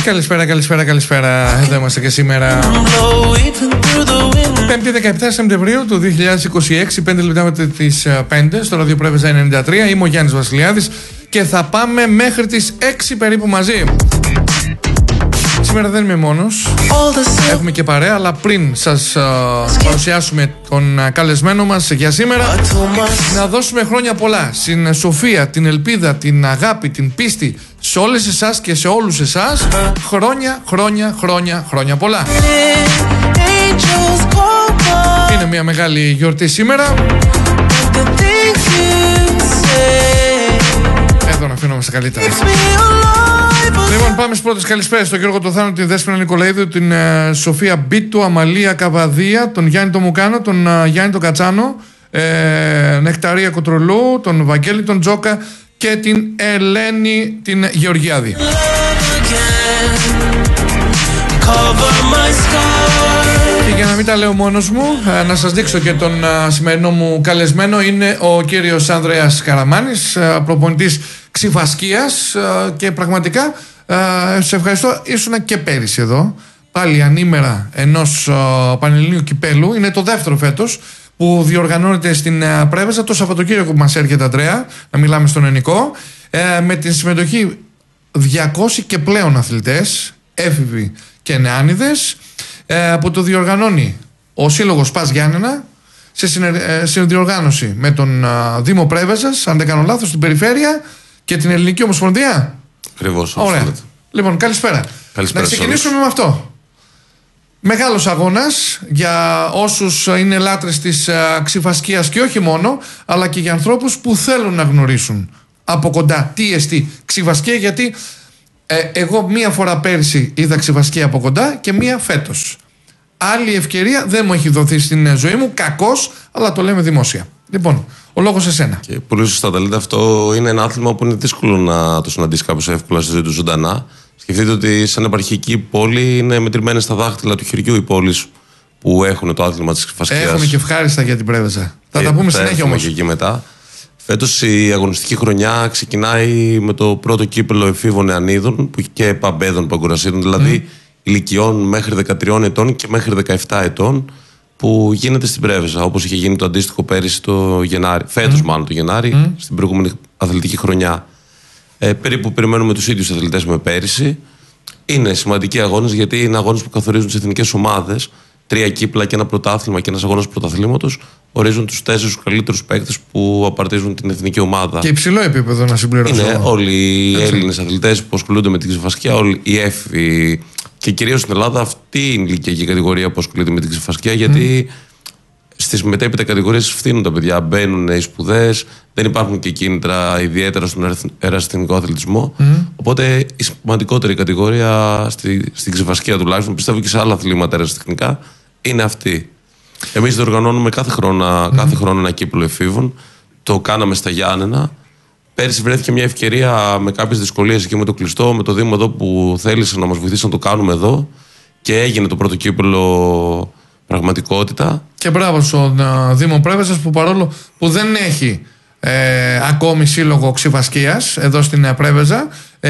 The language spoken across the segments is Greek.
Καλησπέρα. Εδώ είμαστε και σήμερα. 5η 17 Σεπτεμβρίου του 2026, 5 λεπτά μετά τις 5, στο ραδιοπρέβεζα 93. Είμαι ο Γιάννης Βασιλιάδης και θα πάμε μέχρι τις 6 περίπου μαζί. Σήμερα δεν είμαι μόνος, έχουμε και παρέα, αλλά πριν σας παρουσιάσουμε τον καλεσμένο μας για σήμερα, να δώσουμε χρόνια πολλά στην σοφία, την ελπίδα, την αγάπη, την πίστη σε όλες εσάς και σε όλους εσάς. Χρόνια πολλά. Είναι μια μεγάλη γιορτή σήμερα. Εδώ να αφήνομαστε καλύτερα. Λοιπόν, πάμε στις πρώτες καλησπέρες. Τον Γιώργο Τοθάνο, την Δέσποινα Νικολαίδου, την Σοφία Μπίτου, Αμαλία Καβαδία, τον Γιάννη τον Μουκάνο, τον Γιάννη τον Κατσάνο, Νεκταρία Κοτρολού, τον Βαγγέλη τον Τζόκα και την Ελένη την Γεωργιάδη. Και για να μην τα λέω μόνος μου, να σας δείξω και τον σημερινό μου καλεσμένο. Είναι ο κύριος Ανδρέας Καραμάνης, προπονητής Ξηφασκίας, και πραγματικά σε ευχαριστώ. Ήσουνα και πέρυσι εδώ, πάλι ανήμερα ενός πανελληνίου κυπέλου. Είναι το δεύτερο φέτος που διοργανώνεται στην Πρέβεζα. Το Σαββατοκύριακο που μας έρχεται, Ανδρέα, να μιλάμε στον Ενικό, με την συμμετοχή 200 και πλέον αθλητές, έφηβοι και νεάνιδες, που το διοργανώνει ο Σύλλογος Πας Γιάννενα σε συνδιοργάνωση με τον Δήμο Πρέβεζας, αν δεν κάνω λάθος, την Περιφέρεια και την Ελληνική Ομοσπονδία. Ακριβώς. Ωραία. Λοιπόν, καλησπέρα. Να ξεκινήσουμε με αυτό. Μεγάλος αγώνας για όσους είναι λάτρες της ξηφασκίας και όχι μόνο, αλλά και για ανθρώπους που θέλουν να γνωρίσουν από κοντά τι εστί ξηφασκία, γιατί εγώ μία φορά πέρυσι είδα ξηφασκία από κοντά και μία φέτος. Άλλη ευκαιρία δεν μου έχει δοθεί στην ζωή μου, κακώς, αλλά το λέμε δημόσια. Λοιπόν, ο λόγος σε σένα. Και πολύ σωστά τα λέτε. Αυτό είναι ένα άθλημα που είναι δύσκολο να το συναντήσει κάποιος εύκολα στη ζωή του ζωντανά. Σκεφτείτε ότι σαν επαρχική πόλη είναι μετρημένες στα δάχτυλα του χεριού οι πόλεις που έχουν το άθλημα της ξηφασκίας. Έχουμε και ευχάριστα για την Πρέβεζα. Θα τα πούμε συνέχεια όμως. Και εκεί μετά. Φέτος η αγωνιστική χρονιά ξεκινάει με το πρώτο κύπελο εφήβων νεανίδων και παμπέδων παγκουρασίδων, δηλαδή ηλικιών μέχρι 13 ετών και μέχρι 17 ετών, που γίνεται στην Πρέβεζα, όπως είχε γίνει το αντίστοιχο πέρυσι το Γενάρη, φέτος μάλλον το Γενάρη, στην προηγούμενη αθλητική χρονιά. Περίπου περιμένουμε τους ίδιους αθλητές με πέρυσι. Είναι σημαντικοί αγώνες, γιατί είναι αγώνες που καθορίζουν τις εθνικές ομάδες. 3 κύπλα και ένα πρωτάθλημα και ένας αγώνας πρωταθλήματος ορίζουν τους 4 καλύτερους παίκτες που απαρτίζουν την εθνική ομάδα. Και υψηλό επίπεδο, να συμπληρώσω. Είναι όλοι οι Έλληνες αθλητές που ασχολούνται με την ξηφασκία, όλοι οι έφοι. Και κυρίως στην Ελλάδα αυτή είναι η ηλικιακή κατηγορία που ασχολείται με την ξηφασκία, γιατί στις μετέπειτα κατηγορίες φθήνουν τα παιδιά, μπαίνουν οι σπουδές, δεν υπάρχουν και κίνητρα ιδιαίτερα στον ερασιτεχνικό αθλητισμό. Οπότε η σημαντικότερη κατηγορία στην ξηφασκία, τουλάχιστον πιστεύω και σε άλλα αθλήματα ερασιτεχνικά, είναι αυτή. Εμείς διοργανώνουμε κάθε χρόνο ένα κύπελο εφήβων. Το κάναμε στα Γιάννενα. Πέρυσι βρέθηκε μια ευκαιρία με κάποιες δυσκολίες εκεί με το κλειστό, με το Δήμο εδώ που θέλησε να μας βοηθήσει να το κάνουμε εδώ, και έγινε το πρώτο κύπελο πραγματικότητα. Και μπράβο στον Δήμο Πρέβεζας, που παρόλο που δεν έχει ακόμη σύλλογο ξηφασκίας εδώ στην Πρέβεζα,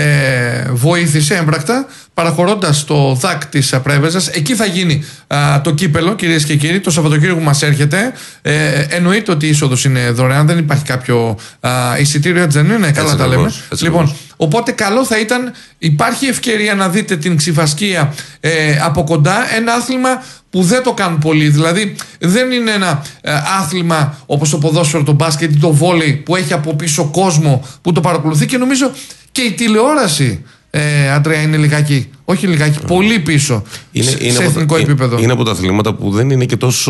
βοήθησε έμπρακτα παραχωρώντας το ΔΑΚ της Πρέβεζας. Εκεί θα γίνει το κύπελο, κυρίες και κύριοι, το Σαββατοκύριακο που μας έρχεται. Εννοείται ότι η είσοδος είναι δωρεάν, δεν υπάρχει κάποιο εισιτήριο, έτσι δεν είναι? Καλά τα λέμε. Λοιπόν, οπότε καλό θα ήταν, υπάρχει ευκαιρία να δείτε την ξηφασκία από κοντά, ένα άθλημα που δεν το κάνουν πολλοί. Δηλαδή δεν είναι ένα άθλημα όπως το ποδόσφαιρο, το μπάσκετ ή το βόλεϊ που έχει από πίσω κόσμο που το παρακολουθεί, και νομίζω και η τηλεόραση, Αντρέα, είναι λιγάκι, όχι λιγάκι, πολύ πίσω σε εθνικό επίπεδο. Είναι από τα αθλήματα που δεν είναι και τόσο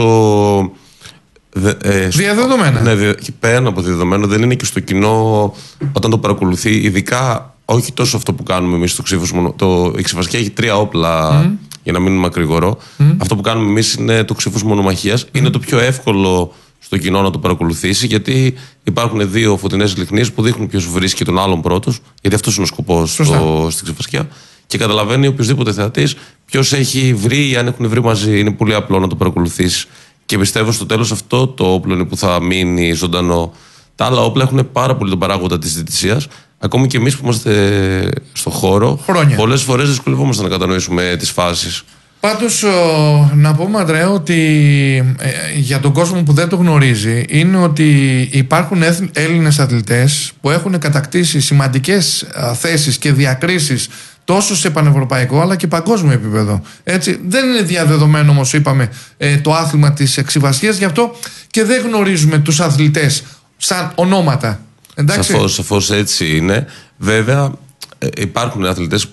διαδεδομένα. Ναι, πέραν από διαδεδομένο, δεν είναι και στο κοινό όταν το παρακολουθεί, ειδικά όχι τόσο αυτό που κάνουμε εμείς στο ξύφος. Η ξηφασκία έχει 3 όπλα, για να μην μακρηγορώ. Αυτό που κάνουμε εμείς είναι το ξύφος μονομαχίας. Είναι το πιο εύκολο στο κοινό να το παρακολουθήσει, γιατί υπάρχουν 2 φωτεινές λιχνίες που δείχνουν ποιος βρίσκει τον άλλον πρώτος, γιατί αυτός είναι ο σκοπός στην ξηφασκία. Και καταλαβαίνει οποιοδήποτε θεατής ποιος έχει βρει ή αν έχουν βρει μαζί. Είναι πολύ απλό να το παρακολουθήσει. Και πιστεύω στο τέλος αυτό το όπλο είναι που θα μείνει ζωντανό. Τα άλλα όπλα έχουν πάρα πολύ τον παράγοντα της διαιτησίας. ακόμη και εμείς που είμαστε στο χώρο, πολλές φορές δυσκολευόμαστε να κατανοήσουμε τις φάσεις. Πάντως να πούμε, Ανδρέα, ότι για τον κόσμο που δεν το γνωρίζει, είναι ότι υπάρχουν Έλληνες αθλητές που έχουν κατακτήσει σημαντικές θέσεις και διακρίσεις τόσο σε πανευρωπαϊκό αλλά και παγκόσμιο επίπεδο. Έτσι, δεν είναι διαδεδομένο, όμως είπαμε, το άθλημα της ξηφασίας, γι' αυτό και δεν γνωρίζουμε τους αθλητές σαν ονόματα. Εντάξει? Σαφώς έτσι είναι. Βέβαια υπάρχουν αθλητές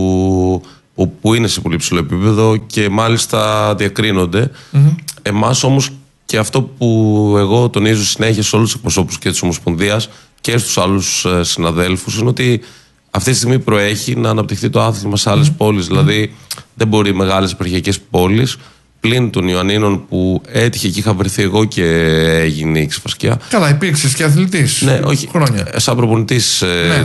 που είναι σε πολύ ψηλό επίπεδο και μάλιστα διακρίνονται. Εμάς όμως, και αυτό που εγώ τονίζω συνέχεια σε όλους τους εκπροσώπους και της Ομοσπονδίας και στους άλλους συναδέλφους, είναι ότι αυτή τη στιγμή προέχει να αναπτυχθεί το άθλημα σε άλλες πόλεις. Δηλαδή δεν μπορεί μεγάλες επαρχιακές πόλεις, πλην των Ιωαννίνων που έτυχε και είχα βρεθεί εγώ και έγινε η ξηφασκία. Καλά, υπήρξες και αθλητής. Ναι, όχι. Χρόνια. Σαν προπονητής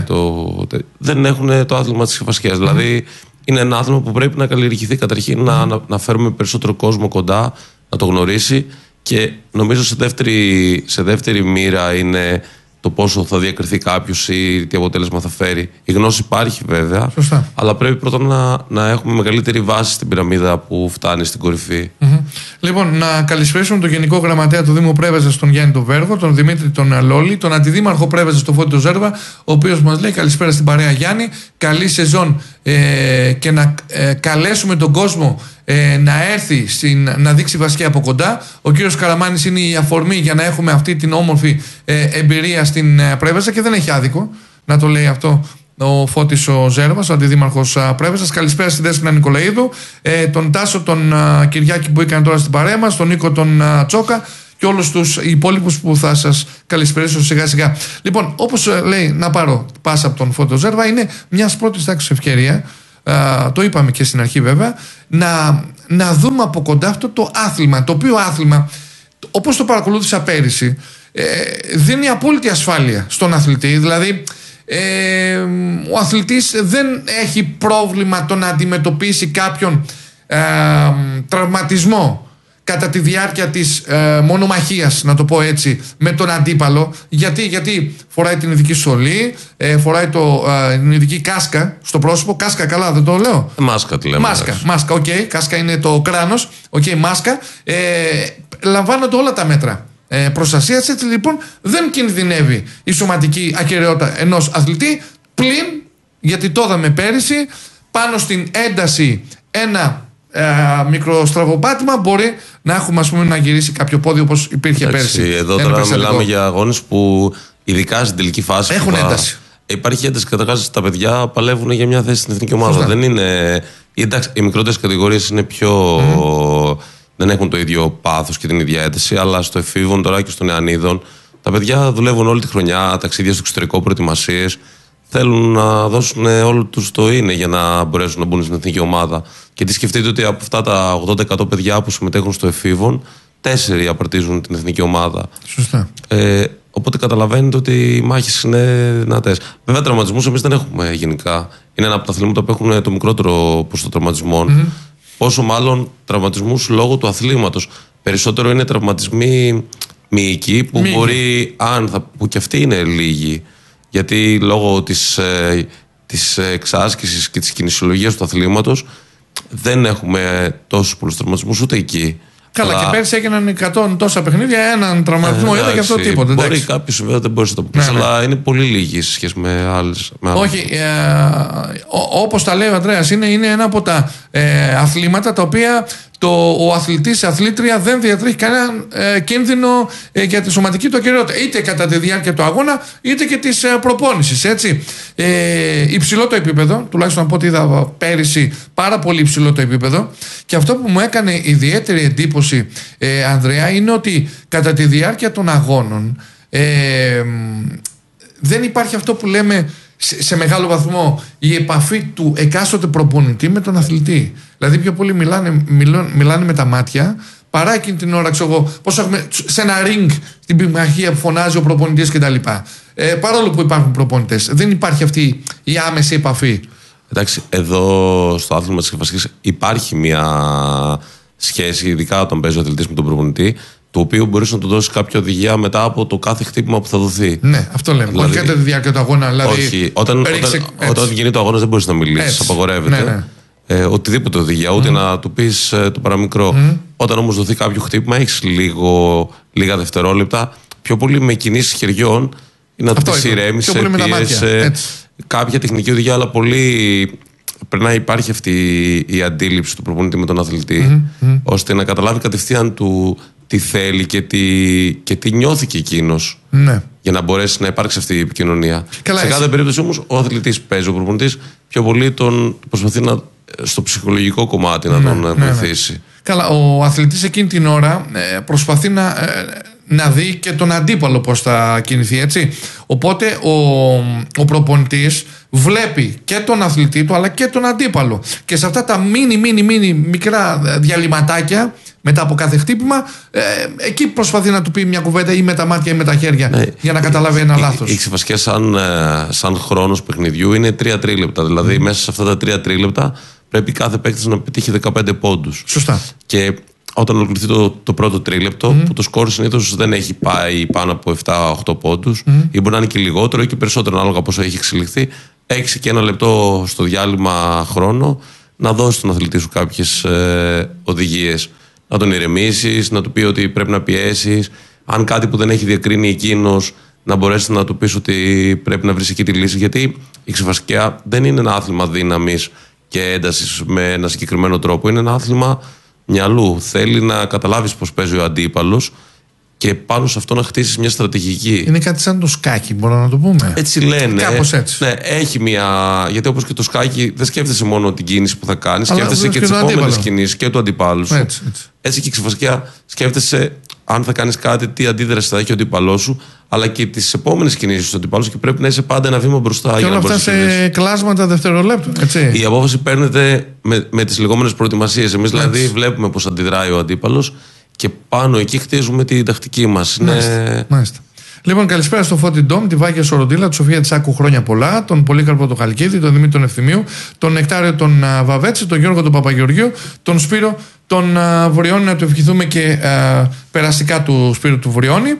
δεν έχουν το άθλημα της ξηφασκίας. Δηλαδή είναι ένα άθλημα που πρέπει να καλλιεργηθεί καταρχήν, να φέρουμε περισσότερο κόσμο κοντά, να το γνωρίσει, και νομίζω σε δεύτερη μοίρα είναι το πόσο θα διακριθεί κάποιος ή τι αποτέλεσμα θα φέρει. Η γνώση υπάρχει βέβαια, σωστά, αλλά πρέπει πρώτα να έχουμε μεγαλύτερη βάση στην πυραμίδα που φτάνει στην κορυφή. Λοιπόν, να καλησπέρισουμε τον Γενικό Γραμματέα του Δήμου Πρέβεζας, τον Γιάννη τον Βέργο, τον Δημήτρη τον Λόλη, τον Αντιδήμαρχο Πρέβεζας, τον Φώτη τον Ζέρβα, ο οποίος μας λέει καλησπέρα στην παρέα, Γιάννη. Καλή σεζόν, και να καλέσουμε τον κόσμο να έρθει να δείξει βασική από κοντά. Ο κύριος Καραμάνης είναι η αφορμή για να έχουμε αυτή την όμορφη εμπειρία στην Πρέβεζα, και δεν έχει άδικο να το λέει αυτό ο Φώτης ο Ζέρβας, ο αντιδήμαρχος Πρέβεζας. Καλησπέρα στη Δέσποινα Νικολαίδου, τον Τάσο τον Κυριάκη που έκανε τώρα στην παρέα μας, τον Νίκο τον Τσόκα και όλους τους υπόλοιπους που θα σας καλησπερίσω σιγά σιγά. Λοιπόν, όπως λέει, να πάρω πάσα από τον Φώτη Ζέρβα, είναι μιας πρώτης τάξης ευκαιρία, το είπαμε και στην αρχή βέβαια, να δούμε από κοντά αυτό το άθλημα, το οποίο άθλημα, όπως το παρακολούθησα πέρυσι, δίνει απόλυτη ασφάλεια στον αθλητή. Δηλαδή ο αθλητής δεν έχει πρόβλημα το να αντιμετωπίσει κάποιον τραυματισμό κατά τη διάρκεια της μονομαχίας, να το πω έτσι, με τον αντίπαλο. Γιατί φοράει την ειδική στολή, φοράει την ειδική κάσκα στο πρόσωπο. Κάσκα, καλά δεν το λέω? Μάσκα τη λέμε. Μάσκα, οκ. Κάσκα είναι το κράνος. Οκ, μάσκα. Λαμβάνονται όλα τα μέτρα προστασίας, έτσι λοιπόν δεν κινδυνεύει η σωματική ακεραιότητα ενός αθλητή, πλην, γιατί το είδαμε πέρυσι, πάνω στην ένταση ένα μικρό στραβοπάτημα μπορεί να έχουμε, ας πούμε, να γυρίσει κάποιο πόδι, όπως υπήρχε πέρυσι. Εδώ τώρα μιλάμε για αγώνες που ειδικά στην τελική φάση έχουν ένταση. Υπάρχει ένταση. Καταρχάς τα παιδιά παλεύουν για μια θέση στην εθνική ομάδα. Δεν είναι, εντάξει, οι μικρότερες κατηγορίες είναι πιο δεν έχουν το ίδιο πάθος και την ίδια ένταση, αλλά στο εφήβον τώρα και στο νεανίδων τα παιδιά δουλεύουν όλη τη χρονιά, ταξίδια στο εξωτερικό, προετοιμασίες. Θέλουν να δώσουν όλο τους το είναι για να μπορέσουν να μπουν στην εθνική ομάδα. Και τι σκεφτείτε ότι από αυτά τα 80% παιδιά που συμμετέχουν στο εφήβον, 4 απαρτίζουν την εθνική ομάδα. Σωστά. Οπότε καταλαβαίνετε ότι οι μάχες είναι δυνατές. Βέβαια, τραυματισμούς εμείς δεν έχουμε γενικά. Είναι ένα από τα αθλήματα που έχουν το μικρότερο ποσοστό τραυματισμών. Πόσο μάλλον τραυματισμούς λόγω του αθλήματος. Περισσότερο είναι τραυματισμοί μυϊκοί που μπορεί, που και αυτοί είναι λίγοι. Γιατί λόγω της εξάσκησης και της κινησιολογίας του αθλήματος δεν έχουμε τόσους πολλούς τραυματισμούς ούτε εκεί. Καλά, και πέρσι έγιναν 100 τόσα παιχνίδια, έναν τραυματισμό είδα και αυτό τίποτα. Μπορεί κάποιος βέβαια δεν μπορεί να το πει, αλλά είναι πολύ λίγοι σε σχέση με άλλες. Όχι, όπως τα λέει ο Ανδρέας, είναι ένα από τα αθλήματα τα οποία ο αθλητής, η αθλήτρια δεν διατρέχει κανένα κίνδυνο για τη σωματική του ακεραιότητα, είτε κατά τη διάρκεια του αγώνα είτε και της προπόνησης, έτσι. Υψηλό το επίπεδο, τουλάχιστον από ό,τι είδα πέρυσι, πάρα πολύ υψηλό το επίπεδο, και αυτό που μου έκανε ιδιαίτερη εντύπωση, Ανδρέα, είναι ότι κατά τη διάρκεια των αγώνων δεν υπάρχει αυτό που λέμε σε μεγάλο βαθμό η επαφή του εκάστοτε προπονητή με τον αθλητή. Δηλαδή πιο πολύ μιλάνε με τα μάτια παρά εκείνη την ώρα, ξέρω εγώ, πώς έχουμε σε ένα ring στην πυμαχία που φωνάζει ο προπονητής κτλ. Παρόλο που υπάρχουν προπονητές, δεν υπάρχει αυτή η άμεση επαφή. Εντάξει, εδώ στο άθλημα της ξηφασίας υπάρχει μια σχέση, ειδικά όταν παίζει ο αθλητής με τον προπονητή. το οποίο μπορείς να του δώσεις κάποια οδηγία μετά από το κάθε χτύπημα που θα δοθεί. Ναι, αυτό λέμε. Δηλαδή, όχι κατά τη διάρκεια του αγώνα. Δηλαδή, όχι, όταν γίνει το αγώνα δεν μπορείς να μιλήσεις, απαγορεύεται. Ναι. Οτιδήποτε οδηγία, ούτε να του πεις το παραμικρό. Όταν όμως δοθεί κάποιο χτύπημα, έχεις λίγα δευτερόλεπτα, πιο πολύ με κινήσεις χεριών, ή να του πεις ηρέμησε, πίεσε, κάποια τεχνική οδηγία, αλλά πολύ πρέπει να υπάρχει αυτή η αντίληψη του προπονητή με τον αθλητή, ώστε να καταλάβει κατευθείαν τι θέλει και τι νιώθει και εκείνος. Ναι. Για να μπορέσει να υπάρξει αυτή η επικοινωνία. Σε κάθε περίπτωση όμως ο αθλητής παίζει, ο προπονητής πιο πολύ τον προσπαθεί στο ψυχολογικό κομμάτι να τον βοηθήσει. Ναι. Καλά, ο αθλητής εκείνη την ώρα προσπαθεί να δει και τον αντίπαλο πώς θα κινηθεί, έτσι. Οπότε ο προπονητής βλέπει και τον αθλητή του αλλά και τον αντίπαλο. Και σε αυτά τα μίνι μικρά διαλυματάκια μετά από κάθε χτύπημα, εκεί προσπαθεί να του πει μια κουβέντα ή με τα μάτια ή με τα χέρια, για να καταλάβει ένα λάθος. Η ξεφασκία σαν χρόνος παιχνιδιού είναι 3 τρίλεπτα. Δηλαδή μέσα σε αυτά τα 3 τρίλεπτα πρέπει κάθε παίκτης να πετύχει 15 πόντους. Σωστά. Και όταν ολοκληρωθεί το πρώτο τρίλεπτο, που το σκορ συνήθως δεν έχει πάει πάνω από 7-8 πόντους, ή μπορεί να είναι και λιγότερο ή και περισσότερο, ανάλογα πόσο έχει εξελιχθεί, έχεις και 1 λεπτό στο διάλειμμα χρόνο να δώσεις στον αθλητή σου κάποιες οδηγίες. Να τον ηρεμήσεις, να του πει ότι πρέπει να πιέσεις. Αν κάτι που δεν έχει διακρίνει εκείνος, να μπορέσει να του πεις ότι πρέπει να βρεις εκεί τη λύση. Γιατί η ξεφασκία δεν είναι ένα άθλημα δύναμης και έντασης με ένα συγκεκριμένο τρόπο. Είναι ένα άθλημα μυαλού. Θέλει να καταλάβεις πώς παίζει ο αντίπαλος και πάνω σε αυτό να χτίσεις μια στρατηγική. Είναι κάτι σαν το σκάκι, μπορώ να το πούμε. Έτσι λένε. Κάπως έτσι. Ναι, έχει μια. Γιατί όπως και το σκάκι, δεν σκέφτεσαι μόνο την κίνηση που θα κάνεις, σκέφτεσαι και τις επόμενες κινήσεις και του αντιπάλου σου. Έτσι και η ξεφασκία, σκέφτεσαι αν θα κάνεις κάτι, τι αντίδραση θα έχει ο αντίπαλός σου, αλλά και τις επόμενες κινήσεις του αντιπάλου σου, και πρέπει να είσαι πάντα ένα βήμα μπροστά. Και όλα αυτά σε κλάσματα δευτερολέπτου. Η απόφαση παίρνεται με τις λεγόμενες προετοιμασίες. Εμείς δηλαδή βλέπουμε πώς αντιδράει ο αντίπαλος και πάνω εκεί χτίζουμε την τακτική μας. Μάλιστα. Λοιπόν, καλησπέρα στο Φώτη Ντόμ, τη Βάκια Σοροντήλα, τη Σοφία Τσάκου, χρόνια πολλά, τον Πολύκαρπο τον Χαλκίδη, τον Δημήτρη τον Ευθυμίου, τον Νεκτάριο τον Βαβέτση, τον Γιώργο τον Παπαγεωργίου, τον Σπύρο τον Βριώνη, να του ευχηθούμε και περαστικά του Σπύρου του Βριώνη.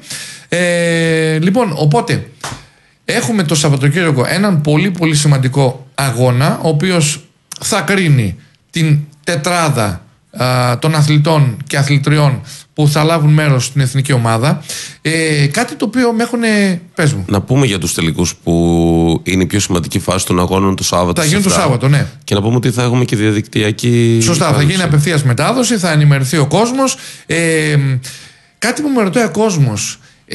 Λοιπόν, οπότε έχουμε το Σαββατοκύριακο έναν πολύ πολύ σημαντικό αγώνα, ο οποίος θα κρίνει την τετράδα των αθλητών και αθλητριών που θα λάβουν μέρος στην εθνική ομάδα. Κάτι το οποίο με έχουν. Πες μου. Να πούμε για τους τελικούς που είναι η πιο σημαντική φάση των αγώνων το Σάββατο. Θα γίνουν το Σάββατο, ναι. Και να πούμε ότι θα έχουμε και διαδικτυακή. Σωστά, θα γίνει απευθείας μετάδοση, θα ενημερωθεί ο κόσμος. Κάτι που με ρωτάει ο κόσμος,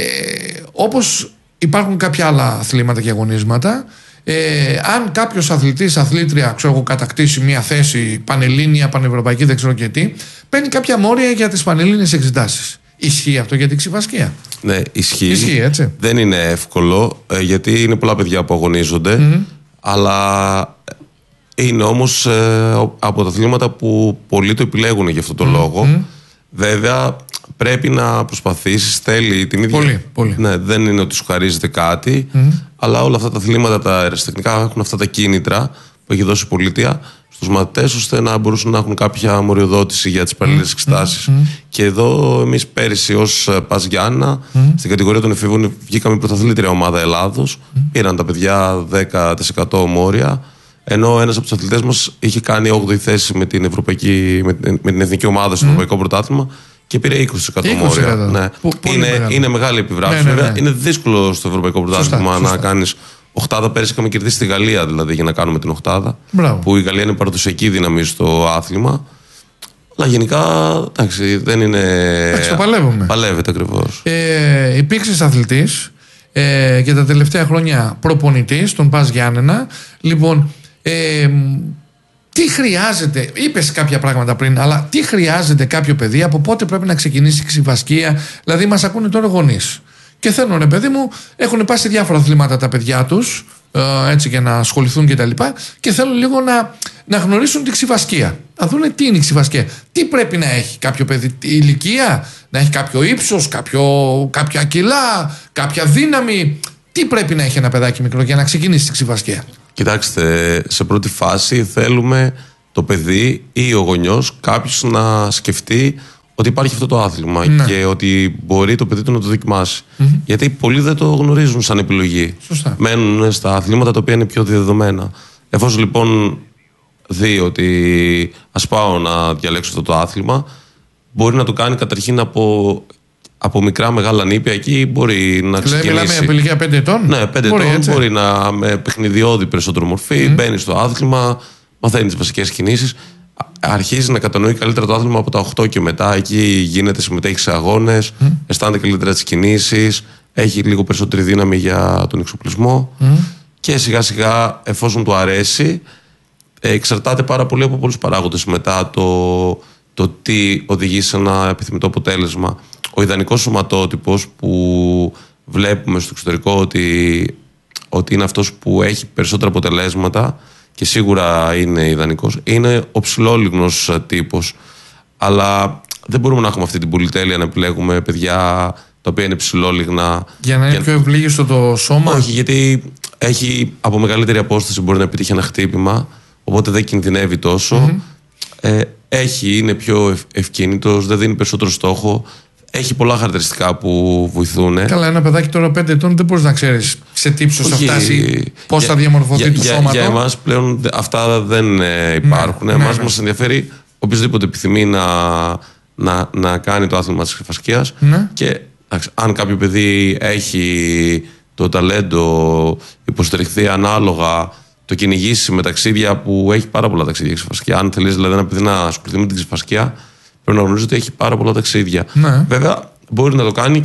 όπως υπάρχουν κάποια άλλα αθλήματα και αγωνίσματα, αν κάποιος αθλητής, αθλήτρια, ξέρω εγώ, κατακτήσει μια θέση πανελλήνια, πανευρωπαϊκή, δεν ξέρω και τι, παίρνει κάποια μόρια για τις πανελλήνιες εξετάσεις. Ισχύει αυτό για την ξηφασκία? Ναι, ισχύει, έτσι. Δεν είναι εύκολο, γιατί είναι πολλά παιδιά που αγωνίζονται, αλλά είναι όμως από τα αθλήματα που πολλοί το επιλέγουν για αυτό το λόγο. Βέβαια πρέπει να προσπαθήσεις, θέλει την ίδια. Πολύ. Ναι, δεν είναι ότι σου χαρίζεται κάτι, αλλά όλα αυτά τα αθλήματα, τα αεραστεχνικά, έχουν αυτά τα κίνητρα που έχει δώσει η πολιτεία στους μαθητές, ώστε να μπορούσαν να έχουν κάποια μοριοδότηση για τις παραλληλές εξετάσεις. Και εδώ εμείς πέρυσι ως Πας Γιάννα, στην κατηγορία των εφήβων, βγήκαμε πρωταθλήτρια ομάδα Ελλάδος. Πήραν τα παιδιά 10% μόρια, ενώ ένας από τους αθλητές μας είχε κάνει 8η θέση με την εθνική ομάδα στο Ευρωπαϊκό Πρωτάθλημα και πήρε 20% μόρια. Ναι. Είναι μεγάλη επιβράβευση. Ναι. Είναι δύσκολο στο Ευρωπαϊκό Πρωτάθλημα να κάνεις οχτάδα. Πέρυσι είχαμε κερδίσει τη Γαλλία, δηλαδή, για να κάνουμε την οχτάδα. Που η Γαλλία είναι παραδοσιακή δύναμη στο άθλημα. Αλλά γενικά, εντάξει, δεν είναι. Εντάξει, το παλεύουμε. Παλεύεται ακριβώς. Υπήρξες αθλητής και τα τελευταία χρόνια προπονητής στον Πας Γιάννενα. Λοιπόν, τι χρειάζεται, είπες κάποια πράγματα πριν, αλλά τι χρειάζεται κάποιο παιδί, από πότε πρέπει να ξεκινήσει η ξηφασκία? Δηλαδή, μας ακούνε τώρα γονείς και θέλουν, ρε παιδί μου, έχουν πάει σε διάφορα αθλήματα τα παιδιά τους, έτσι, για να ασχοληθούν κτλ. Και θέλουν λίγο να γνωρίσουν τη ξηφασκία. Να δουν τι είναι η ξηφασκία. Τι πρέπει να έχει κάποιο παιδί, η ηλικία, να έχει κάποιο ύψος, κάποια κιλά, κάποια δύναμη. Τι πρέπει να έχει ένα παιδάκι μικρό για να ξεκινήσει τη ξηφασκία? Κοιτάξτε, σε πρώτη φάση θέλουμε το παιδί ή ο γονιός, κάποιος, να σκεφτεί ότι υπάρχει αυτό το άθλημα και ότι μπορεί το παιδί του να το δοκιμάσει. Γιατί πολλοί δεν το γνωρίζουν σαν επιλογή. Σωστά. Μένουν στα αθλήματα τα οποία είναι πιο διαδεδομένα. Εφόσον λοιπόν δει ότι ας πάω να διαλέξω αυτό το άθλημα, μπορεί να το κάνει καταρχήν από μικρά μεγάλα νήπια. Εκεί μπορεί να ξεκινήσει. Μιλάμε για ηλικία 5 ετών. Ναι, 5 ετών. Μπορεί να με παιχνιδιώδη περισσότερο μορφή, μπαίνει στο άθλημα, μαθαίνει τις βασικές κινήσεις. Αρχίζει να κατανοεί καλύτερα το άθλημα από τα 8 και μετά. Εκεί γίνεται, συμμετέχει σε αγώνες, αισθάνεται καλύτερα τις κινήσεις, έχει λίγο περισσότερη δύναμη για τον εξοπλισμό. Και σιγά σιγά, εφόσον του αρέσει, εξαρτάται πάρα πολύ από πολλούς παράγοντες μετά το τι οδηγεί σε ένα επιθυμητό αποτέλεσμα. Ο ιδανικός σωματότυπος που βλέπουμε στο εξωτερικό ότι είναι αυτός που έχει περισσότερα αποτελέσματα και σίγουρα είναι ιδανικός, είναι ο ψηλόλιγνος τύπος. Αλλά δεν μπορούμε να έχουμε αυτή την πολυτέλεια να επιλέγουμε παιδιά τα οποία είναι ψηλόλιγνα. Για να είναι πιο ευλίγιστο το σώμα. Όχι, γιατί έχει από μεγαλύτερη απόσταση μπορεί να επιτύχει ένα χτύπημα, οπότε δεν κινδυνεύει τόσο. Είναι πιο ευκίνητος, δεν δίνει περισσότερο στόχο. Έχει πολλά χαρακτηριστικά που βοηθούν. Καλά, ένα παιδάκι τώρα 5 ετών δεν μπορείς να ξέρεις σε τι ύψος θα φτάσει, πώς θα διαμορφωθεί το σώμα του. Για εμάς πλέον αυτά δεν υπάρχουν. Εμάς μας ενδιαφέρει οποιοδήποτε επιθυμεί να κάνει το άθλημα της ξεφασκίας. Και αν κάποιο παιδί έχει το ταλέντο, υποστηριχθεί ανάλογα, το κυνηγήσει με ταξίδια, που έχει πάρα πολλά ταξίδια ξεφασκία. Αν θέλεις δηλαδή ένα παιδί να ασχοληθεί με την ξεφασκία, πρέπει να γνωρίζει ότι έχει πάρα πολλά ταξίδια. Βέβαια, μπορεί να το κάνει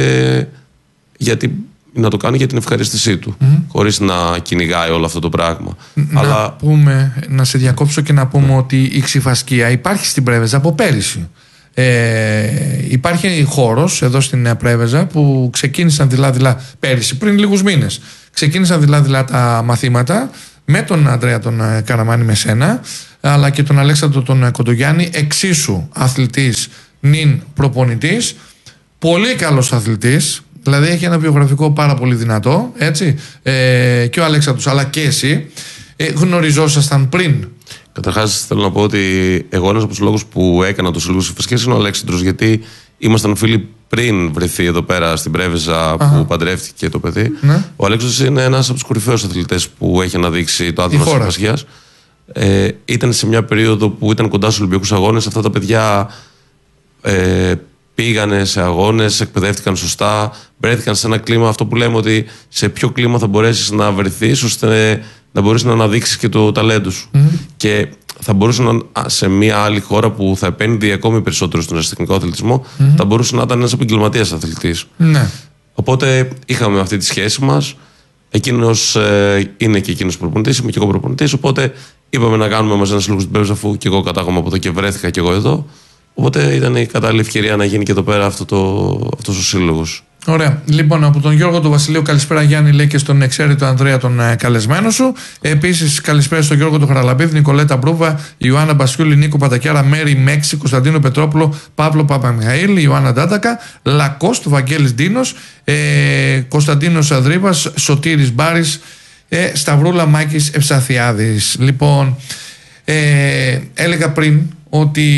για την ευχαρίστησή του, χωρίς να κυνηγάει όλο αυτό το πράγμα. Να σε διακόψω και να πούμε ότι η ξηφασκία υπάρχει στην Πρέβεζα από πέρυσι. Υπάρχει χώρος εδώ στην Πρέβεζα που ξεκίνησαν δειλά πέρυσι, πριν λίγους μήνες. Ξεκίνησαν δειλά τα μαθήματα με τον Ανδρέα τον Καραμάνη Μεσένα, αλλά και τον Αλέξανδρο τον Κοντογιάννη, εξίσου αθλητής νυν προπονητής, πολύ καλός αθλητής, δηλαδή έχει ένα βιογραφικό πάρα πολύ δυνατό, έτσι, και ο Αλέξανδρος αλλά και εσύ γνωριζόσασταν πριν. Καταρχάς θέλω να πω ότι εγώ ένας από τους λόγους που έκανα το Σύλλογο Ξεφασκίας είναι ο Αλέξανδρος, γιατί ήμασταν φίλοι πριν βρεθεί εδώ πέρα στην Πρέβεζα που παντρεύτηκε το παιδί. Ο Αλέξανδρος είναι ένας από τους κορυφαίους αθλητές που έχει αναδείξει το άθλημα της ξεφασκίας. Ήταν σε μια περίοδο που ήταν κοντά στους Ολυμπιακούς Αγώνες. Αυτά τα παιδιά πήγανε σε αγώνες, εκπαιδεύτηκαν σωστά, βρέθηκαν σε ένα κλίμα, αυτό που λέμε ότι σε ποιο κλίμα θα μπορέσεις να βρεθείς ώστε να μπορείς να αναδείξεις και το ταλέντο σου. Και θα μπορούσε σε μια άλλη χώρα που θα επένδυε ακόμη περισσότερο στον αισθητικό αθλητισμό, θα μπορούσε να ήταν ένας επαγγελματίας αθλητής. Οπότε είχαμε αυτή τη σχέση μας. Εκείνος είναι και εκείνος προπονητής, είμαι και εγώ προπονητής. Οπότε είπαμε να κάνουμε μαζί ένα σύλλογο στην Πρέβεζα, αφού και εγώ κατάγομαι από εδώ και βρέθηκα και εγώ εδώ. Οπότε ήταν η κατάλληλη ευκαιρία να γίνει και εδώ πέρα αυτός ο σύλλογος. Ωραία. Λοιπόν, από τον Γιώργο του Βασιλείου, καλησπέρα Γιάννη, λέει, και στον εξαίρετο Ανδρέα τον καλεσμένο σου. Επίσης, καλησπέρα στον Γιώργο του Χαραλαμπίδη, Νικολέτα Μπρούβα, Ιωάννα Μπασιούλη, Νίκο Πατακιάρα, Μέρι Μέξη, Κωνσταντίνο Πετρόπουλο, Παύλο Παπαμιχαήλ, Ιωάννα Ντάτακα, Λακώστ, Βαγγέλης Ντίνος, Κωνσταντίνος Αδρύβας, Σωτήρης Μπάρης, Σταυρούλα Μάκης Ευσαθιάδης. Λοιπόν, έλεγα πριν ότι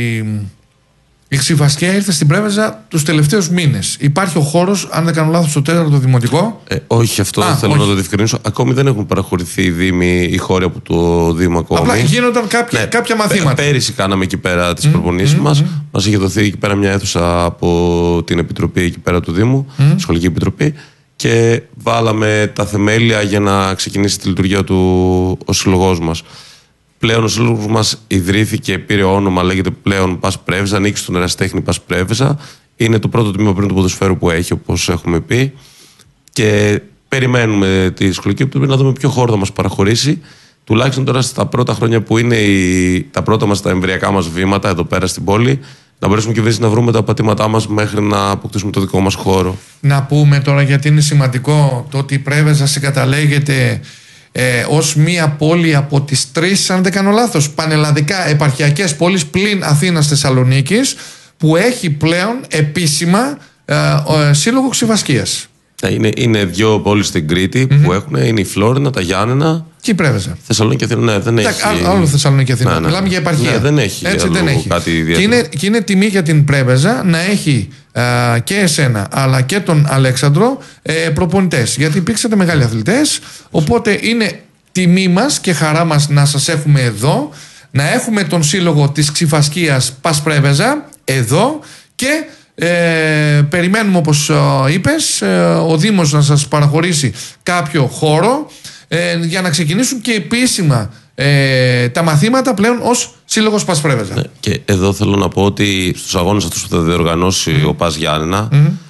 η ξηφασκία ήρθε στην Πρέβεζα τους τελευταίους μήνες. Υπάρχει ο χώρος, αν δεν κάνω λάθος, στο 4ο δημοτικό. Όχι, αυτό θέλω να το διευκρινίσω. Ακόμη δεν έχουν παραχωρηθεί οι δήμοι, οι χώροι από το Δήμο ακόμη. Απλά γίνονταν κάποια μαθήματα. Πέρυσι κάναμε εκεί πέρα τις προπονήσεις μας. Μας είχε δοθεί εκεί πέρα μια αίθουσα από την Επιτροπή εκεί πέρα του Δήμου, Σχολική Επιτροπή, και βάλαμε τα θεμέλια για να ξεκινήσει τη λειτουργία του ο σύλλογός μας. Πλέον ο σύλλογος μας ιδρύθηκε, πήρε όνομα, λέγεται πλέον Πας Πρέβεζα, ανήκει στον ερασιτέχνη Πας Πρέβεζα. Είναι το πρώτο τμήμα πριν του ποδοσφαίρου που έχει, όπως έχουμε πει. Και περιμένουμε τη Σχολική Επιτροπή να δούμε ποιο χώρο θα μας παραχωρήσει. Τουλάχιστον τώρα στα πρώτα χρόνια που είναι τα πρώτα μας, τα εμβριακά μας βήματα εδώ πέρα στην πόλη, να μπορέσουμε και εμείς να βρούμε τα πατήματά μας μέχρι να αποκτήσουμε το δικό μας χώρο. Να πούμε τώρα, γιατί είναι σημαντικό, το ότι η Πρέβεζα συγκαταλέγεται ως μία πόλη από τις 3, αν δεν κάνω λάθος, πανελλαδικά επαρχιακές πόλεις πλην Αθήνας Θεσσαλονίκης, που έχει πλέον επίσημα σύλλογο ξηφασκίας. Είναι δύο πόλεις στην Κρήτη που έχουν. Είναι η Φλόρινα, τα Γιάννενα. Και η Πρέβεζα. Θεσσαλονίκη και Αθήνα. Ναι, δεν έχει. Άλλο Θεσσαλονίκη και Αθήνα. Μιλάμε για επαρχία. Ναι, δεν έχει. Έτσι δεν έχει. Κάτι ιδιαίτερο. Και είναι τιμή για την Πρέβεζα να έχει και εσένα αλλά και τον Αλέξανδρο προπονητές. Γιατί υπήρξατε μεγάλοι αθλητές. Οπότε είναι τιμή μας και χαρά μας να σας έχουμε εδώ. Να έχουμε τον σύλλογο της Ξυφασκίας Πας Πρέβεζα εδώ και περιμένουμε, όπως είπες, ο Δήμος να σας παραχωρήσει κάποιο χώρο για να ξεκινήσουν και επίσημα τα μαθήματα πλέον ως σύλλογος Πας Πρέβεζα. Ναι, και εδώ θέλω να πω ότι στους αγώνες αυτούς που θα διοργανώσει ο Πας Γιάννενα,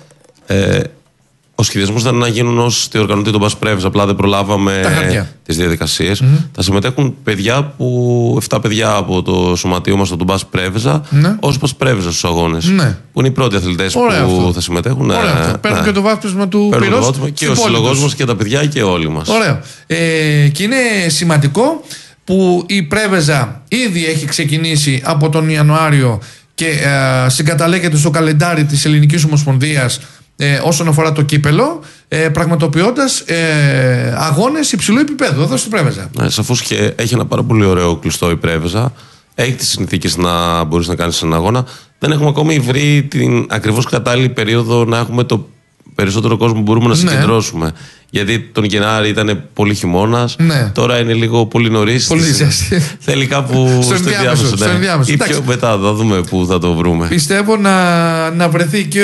ο σχεδιασμός ήταν να γίνουν ως διοργανωτή τον Πας Πρέβεζα. Απλά δεν προλάβαμε τις διαδικασίες. Θα συμμετέχουν 7 παιδιά από το σωματείο μας, τον Πας Πρέβεζα, ως Πας Πρέβεζα στους αγώνες. Που είναι οι πρώτοι αθλητές που θα συμμετέχουν. Παίρνουν και το βάπτισμα του πυρός. Και ο σύλλογός μας και τα παιδιά και όλοι μας. Ωραίο. Και είναι σημαντικό που η Πρέβεζα ήδη έχει ξεκινήσει από τον Ιανουάριο και συγκαταλέγεται στο καλεντάρι της Ελληνικής Ομοσπονδίας όσον αφορά το κύπελο, πραγματοποιώντας αγώνες υψηλού επίπεδου εδώ στην Πρέβεζα. Ναι, σαφώς και έχει ένα πάρα πολύ ωραίο κλειστό η Πρέβεζα. Έχει τις συνθήκες να μπορείς να κάνεις έναν αγώνα. Δεν έχουμε ακόμη βρει την ακριβώς κατάλληλη περίοδο να έχουμε το περισσότερο κόσμο που μπορούμε να συγκεντρώσουμε. Γιατί τον Γενάρη ήταν πολύ χειμώνας. Τώρα είναι λίγο πολύ νωρίς. Θέλει κάπου στο ενδιάμεσο. Ή πιο μετά, θα δούμε πού θα το βρούμε. Πιστεύω να βρεθεί και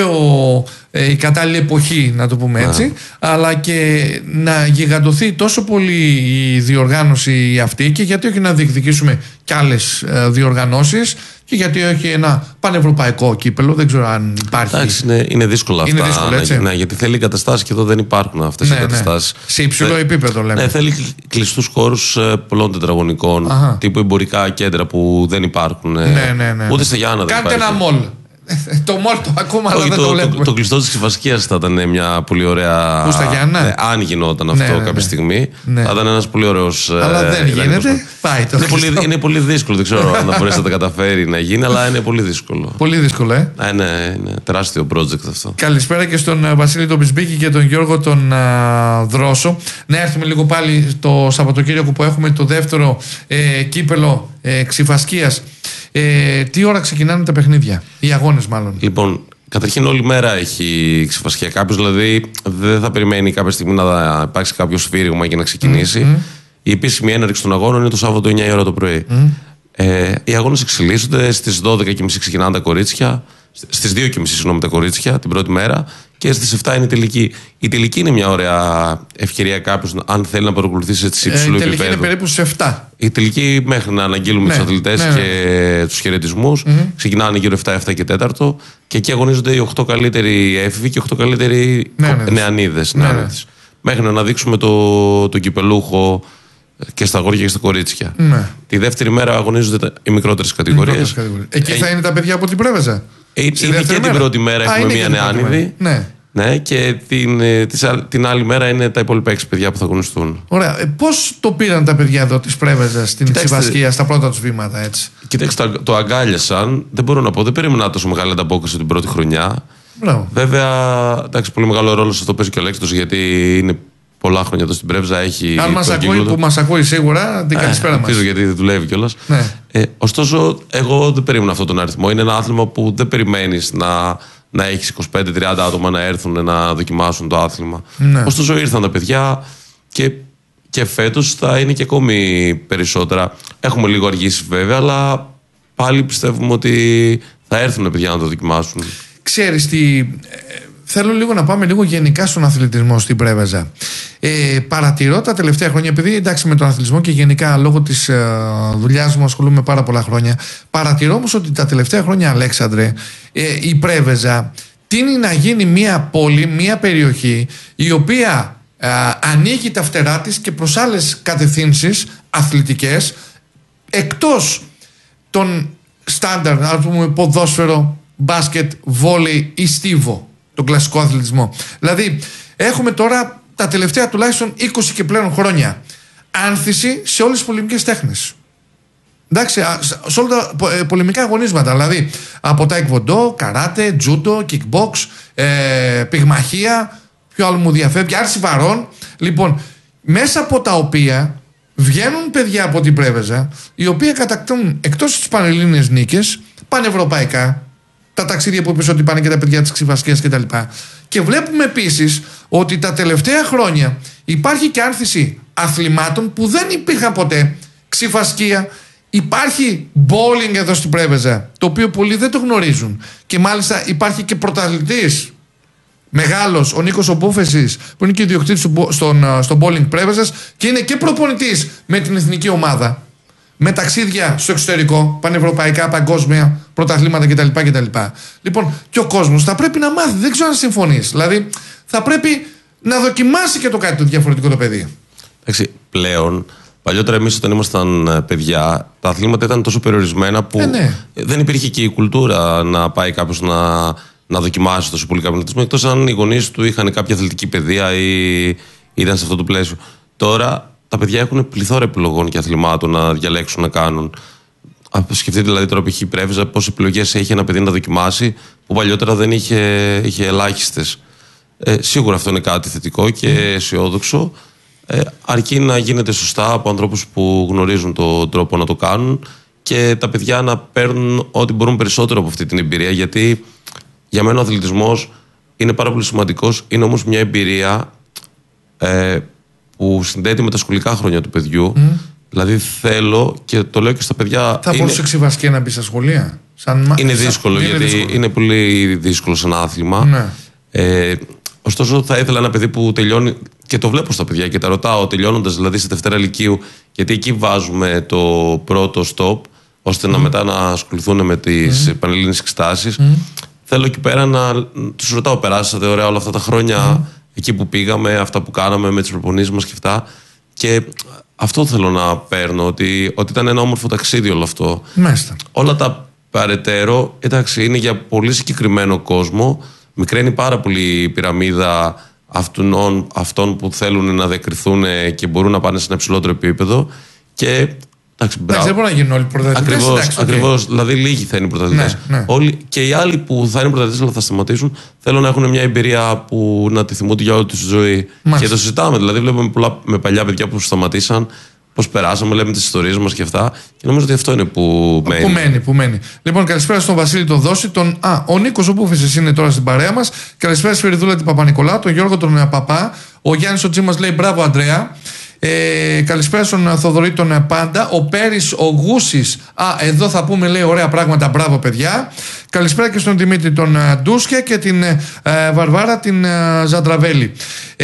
η κατάλληλη εποχή, να το πούμε έτσι, αλλά και να γιγαντωθεί τόσο πολύ η διοργάνωση αυτή, και γιατί όχι να διεκδικήσουμε κι άλλες διοργανώσεις, και γιατί όχι ένα πανευρωπαϊκό κύπελο. Δεν ξέρω αν υπάρχει. Εντάξει, είναι δύσκολα αυτά. Δύσκολο, έτσι. Ναι, γιατί θέλει εγκαταστάσεις και εδώ δεν υπάρχουν αυτές οι εγκαταστάσεις. Σε υψηλό επίπεδο, λέμε. Ναι, θέλει κλειστούς χώρους πολλών τετραγωνικών, τύπου εμπορικά κέντρα που δεν υπάρχουν. Ούτε στη Γιάννα δεν υπάρχει. Κάντε ένα μολ. Το μόλ το ακόμα, αλλά δεν το βλέπουμε. Το κλειστό της Ξυφασκίας θα ήταν μια πολύ ωραία. Πού στα Γιάννα? Αν γινόταν αυτό κάποια στιγμή. Θα ήταν ένας πολύ ωραίος. Αλλά δεν γίνεται. Πάει το. Είναι πολύ δύσκολο. Δεν ξέρω αν θα μπορέσει να τα καταφέρει να γίνει, αλλά είναι πολύ δύσκολο. Πολύ δύσκολο, είναι τεράστιο project αυτό. Καλησπέρα και στον Βασίλη τον Μπισμπίκη και τον Γιώργο τον Δρόσο. Να έρθουμε λίγο πάλι το Σαββατοκύριακο που έχουμε το δεύτερο κύπελο Ξυφασκίας. Τι ώρα ξεκινάνε τα παιχνίδια, οι αγώνες μάλλον? Λοιπόν, καταρχήν όλη μέρα έχει Ξυφασκία. Κάποιος δηλαδή δεν θα περιμένει κάποια στιγμή να υπάρξει κάποιο σφύριγμα για να ξεκινήσει. Η επίσημη έναρξη των αγώνων είναι το Σάββατο 9 η ώρα το πρωί. Οι αγώνες εξελίσσονται. Στις 12.30 ξεκινάνε τα κορίτσια. Στις 2.30 συγγνώμη τα κορίτσια την πρώτη μέρα. Και στις 7 είναι η τελική. Η τελική είναι μια ωραία ευκαιρία κάποιος, αν θέλει να παρακολουθήσει έτσι υψηλού επίπεδου. Η τελική είναι περίπου στις 7. Η τελική, μέχρι να αναγγείλουμε τους αθλητές και τους χαιρετισμούς, ξεκινάνε γύρω 7 και 4. Και εκεί αγωνίζονται οι 8 καλύτεροι έφηβοι και οι 8 καλύτεροι νεανίδες. Μέχρι να αναδείξουμε τον κυπελούχο και στα αγόρια και στα κορίτσια. Τη δεύτερη μέρα αγωνίζονται οι μικρότερες κατηγορίες. Εκεί θα είναι τα παιδιά από την Πρέβεζα. Είναι και την πρώτη μέρα έχουμε μία νεάνιδη. Ναι, και την άλλη μέρα είναι τα υπόλοιπα 6 παιδιά που θα αγωνιστούν. Ωραία. Πώς το πήραν τα παιδιά εδώ της Πρέβεζας στην Ξυφασκία στα πρώτα τους βήματα, έτσι? Κοιτάξτε, το αγκάλιασαν. Δεν μπορώ να πω, δεν περίμενα τόσο μεγάλη ανταπόκριση την πρώτη χρονιά. Βέβαια, εντάξει, πολύ μεγάλο ρόλο σε αυτό παίζει και ο Αλέξανδρος, γιατί είναι πολλά χρόνια εδώ στην Πρέβεζα. Αν μας ακούει, που μας ακούει σίγουρα, την καλησπέρα μας. Ελπίζω, γιατί δουλεύει κιόλας. Ωστόσο, εγώ δεν περίμενα αυτόν τον αριθμό. Είναι ένα άθλημα που δεν περιμένεις να έχεις 25-30 άτομα να έρθουν να δοκιμάσουν το άθλημα. Ωστόσο, ήρθαν τα παιδιά και φέτος θα είναι και ακόμη περισσότερα. Έχουμε λίγο αργήσει βέβαια, αλλά πάλι πιστεύουμε ότι θα έρθουν παιδιά να το δοκιμάσουν. Ξέρεις τι, θέλω λίγο να πάμε λίγο γενικά στον αθλητισμό στην Πρέβεζα. Παρατηρώ τα τελευταία χρόνια, επειδή εντάξει με τον αθλητισμό και γενικά λόγω της δουλειάς μου ασχολούμαι πάρα πολλά χρόνια, παρατηρώ όμως ότι τα τελευταία χρόνια, Αλέξανδρε, η Πρέβεζα τείνει να γίνει μια πόλη, μια περιοχή η οποία ανοίγει τα φτερά της και προς άλλες κατευθύνσεις αθλητικές, εκτός των στάνταρ, ας πούμε, ποδόσφαιρο, μπάσκετ, βόλεϊ ή στίβο, τον κλασικό αθλητισμό. Δηλαδή έχουμε τώρα τα τελευταία τουλάχιστον 20 και πλέον χρόνια άνθηση σε όλες τις πολεμικές τέχνες. Εντάξει, σε όλα τα πολεμικά αγωνίσματα, δηλαδή από τάικβοντό, καράτε, τζούντο, kickbox, πυγμαχία, ποιο άλλο μου διαφεύγει, Άρση Βαρών. Λοιπόν, μέσα από τα οποία βγαίνουν παιδιά από την Πρέβεζα, οι οποίοι κατακτούν εκτός τις πανελλήνιες νίκες, πανευρωπαϊκά, τα ταξίδια που είπες ότι πάνε και τα παιδιά της Ξηφασκίας κτλ. Και βλέπουμε επίσης ότι τα τελευταία χρόνια υπάρχει και άνθηση αθλημάτων που δεν υπήρχαν ποτέ. Ξηφασκία, υπάρχει bowling εδώ στην Πρέβεζα, το οποίο πολλοί δεν το γνωρίζουν. Και μάλιστα υπάρχει και πρωταθλητής μεγάλος, ο Νίκος Ομπούφεσης, που είναι και ιδιοκτήτης στον bowling Πρέβεζας και είναι και προπονητής με την εθνική ομάδα. Με ταξίδια στο εξωτερικό, πανευρωπαϊκά, παγκόσμια, πρωταθλήματα κτλ. Λοιπόν, και ο κόσμος θα πρέπει να μάθει, δεν ξέρω αν συμφωνείς. Δηλαδή, θα πρέπει να δοκιμάσει και το κάτι το διαφορετικό το παιδί. Εντάξει, πλέον, παλιότερα εμείς όταν ήμασταν παιδιά, τα αθλήματα ήταν τόσο περιορισμένα που δεν υπήρχε και η κουλτούρα να πάει κάποιος να δοκιμάσει τόσο πολύ κάποιον αθλητισμό, εκτός αν οι γονείς του είχαν κάποια αθλητική παιδεία ή ήταν σε αυτό το πλαίσιο. Τώρα τα παιδιά έχουν πληθώρα επιλογών και αθλημάτων να διαλέξουν να κάνουν. Σκεφτείτε δηλαδή τώρα π.χ. η Πρέβεζα πόσες επιλογές έχει ένα παιδί να δοκιμάσει που παλιότερα δεν είχε ελάχιστες. Σίγουρα αυτό είναι κάτι θετικό και αισιόδοξο, αρκεί να γίνεται σωστά από ανθρώπους που γνωρίζουν τον τρόπο να το κάνουν και τα παιδιά να παίρνουν ό,τι μπορούν περισσότερο από αυτή την εμπειρία, γιατί για μένα ο αθλητισμός είναι πάρα πολύ σημαντικός, είναι όμως μια εμπειρία που συνδέεται με τα σχολικά χρόνια του παιδιού. Δηλαδή θέλω και το λέω και στα παιδιά. Θα μπορούσε Ξηφασκία να μπει στα σχολεία. Είναι δύσκολο, γιατί είναι πολύ δύσκολο σαν άθλημα. Ναι. Ωστόσο, θα ήθελα ένα παιδί που τελειώνει, και το βλέπω στα παιδιά και τα ρωτάω, τελειώνοντας δηλαδή στη Δευτέρα Λυκείου, γιατί εκεί βάζουμε το πρώτο stop, ώστε να μετά να ασχοληθούν με τις πανελλήνιες εξετάσεις. Θέλω εκεί πέρα να τους ρωτάω, περάσατε ωραία όλα αυτά τα χρόνια εκεί που πήγαμε, αυτά που κάναμε με τις προπονήσεις μας και αυτά. Και αυτό θέλω να παίρνω, ότι ήταν ένα όμορφο ταξίδι όλο αυτό. Μάλιστα. Όλα τα παρετέρω, εντάξει, είναι για πολύ συγκεκριμένο κόσμο. Μικραίνει πάρα πολύ η πυραμίδα αυτών που θέλουν να διακριθούν και μπορούν να πάνε σε ένα υψηλότερο επίπεδο. Και εντάξει, δεν μπορούν να γίνουν όλοι πρωταθλητές. Ακριβώς. Δηλαδή, λίγοι θα είναι πρωταθλητές. Ναι. Και οι άλλοι που θα είναι πρωταθλητές αλλά θα σταματήσουν, θέλω να έχουν μια εμπειρία που να τη θυμούνται για όλη τους τη ζωή. Μάλιστα. Και το συζητάμε. Δηλαδή, βλέπουμε πολλά με παλιά παιδιά που σταματήσαν, πώς περάσαμε, λέμε τις ιστορίες μας και αυτά. Και νομίζω ότι αυτό είναι που μένει. Που μένει. Λοιπόν, καλησπέρα στον Βασίλη τον Δώση. Ο Νίκος ο Μπούφησης είναι τώρα στην παρέα μας. Καλησπέρα στη Φεριδούλα την Παπα-Νικολάου, τον Γιώργο τον Παπά. Ο Γιάννης ο Τσίμας λέει μπράβο, Αντρέα. Καλησπέρα στον Θοδωρή τον Πάντα. Ο Πέρης ο Γούσης. Εδώ θα πούμε, λέει, ωραία πράγματα. Μπράβο, παιδιά. Καλησπέρα και στον Δημήτρη τον Ντούσκια και την Βαρβάρα την Ζαντραβέλη.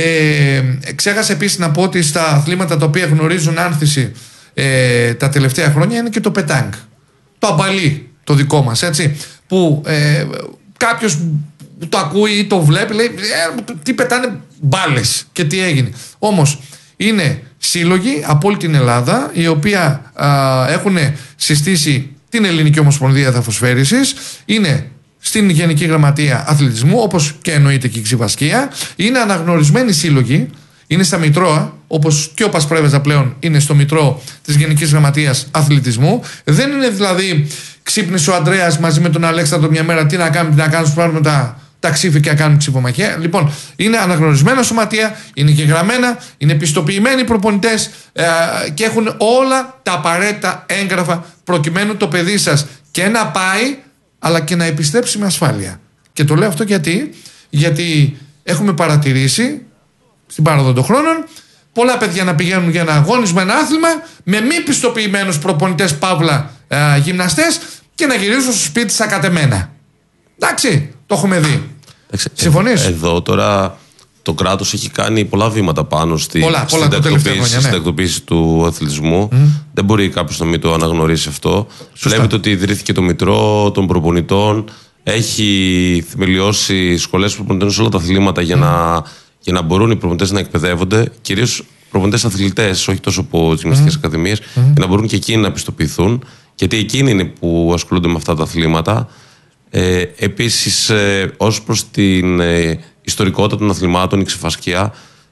Ξέχασα επίσης να πω ότι στα αθλήματα τα οποία γνωρίζουν άνθηση τα τελευταία χρόνια είναι και το πετάνγκ. Το αμπαλί, το δικό μας, έτσι. Που κάποιος το ακούει ή το βλέπει, λέει τι πετάνε μπάλες και τι έγινε. Όμως είναι σύλλογοι από όλη την Ελλάδα, οι οποίοι έχουν συστήσει την Ελληνική Ομοσπονδία Δαφοσφαίρισης, είναι στην Γενική Γραμματεία Αθλητισμού, όπως και εννοείται και η Ξηφασκία, είναι αναγνωρισμένοι σύλλογοι, είναι στα Μητρώα, όπως και ο Πασπρέβεζα πλέον είναι στο Μητρό της Γενικής Γραμματείας Αθλητισμού. Δεν είναι δηλαδή ξύπνησε ο Ανδρέας μαζί με τον Αλέξανδρο μια μέρα, τι να κάνουμε, σου πάρουμε τα ξύφη και να κάνουν ξυφομαχία. Λοιπόν, είναι αναγνωρισμένα σωματεία, είναι εγγεγραμμένα, είναι πιστοποιημένοι προπονητές και έχουν όλα τα απαραίτητα έγγραφα προκειμένου το παιδί σας και να πάει, αλλά και να επιστρέψει με ασφάλεια. Και το λέω αυτό γιατί έχουμε παρατηρήσει στην πάροδο των χρόνων πολλά παιδιά να πηγαίνουν για ένα αγώνισμα, ένα άθλημα, με μη πιστοποιημένους προπονητές παύλα γυμναστές και να γυρίζουν στο σπίτι σακατεμένα. Εντάξει, το έχουμε δει. Συμφωνείς? Εδώ τώρα το κράτος έχει κάνει πολλά βήματα πάνω στην τακτοποίηση του αθλητισμού. Δεν μπορεί κάποιος να μην το αναγνωρίσει αυτό. Βλέπετε ότι ιδρύθηκε το Μητρό των Προπονητών. Έχει θεμελιώσει σχολές προπονητών σε όλα τα αθλήματα για να μπορούν οι προπονητές να εκπαιδεύονται. Κυρίως προπονητές αθλητές, όχι τόσο από τις γυμναστικές ακαδημίες, για να μπορούν και εκείνοι να πιστοποιηθούν. Γιατί εκείνοι είναι που ασχολούνται με αυτά τα αθλήματα. Επίσης, ως προς την ιστορικότητα των αθλημάτων, η Ξηφασκία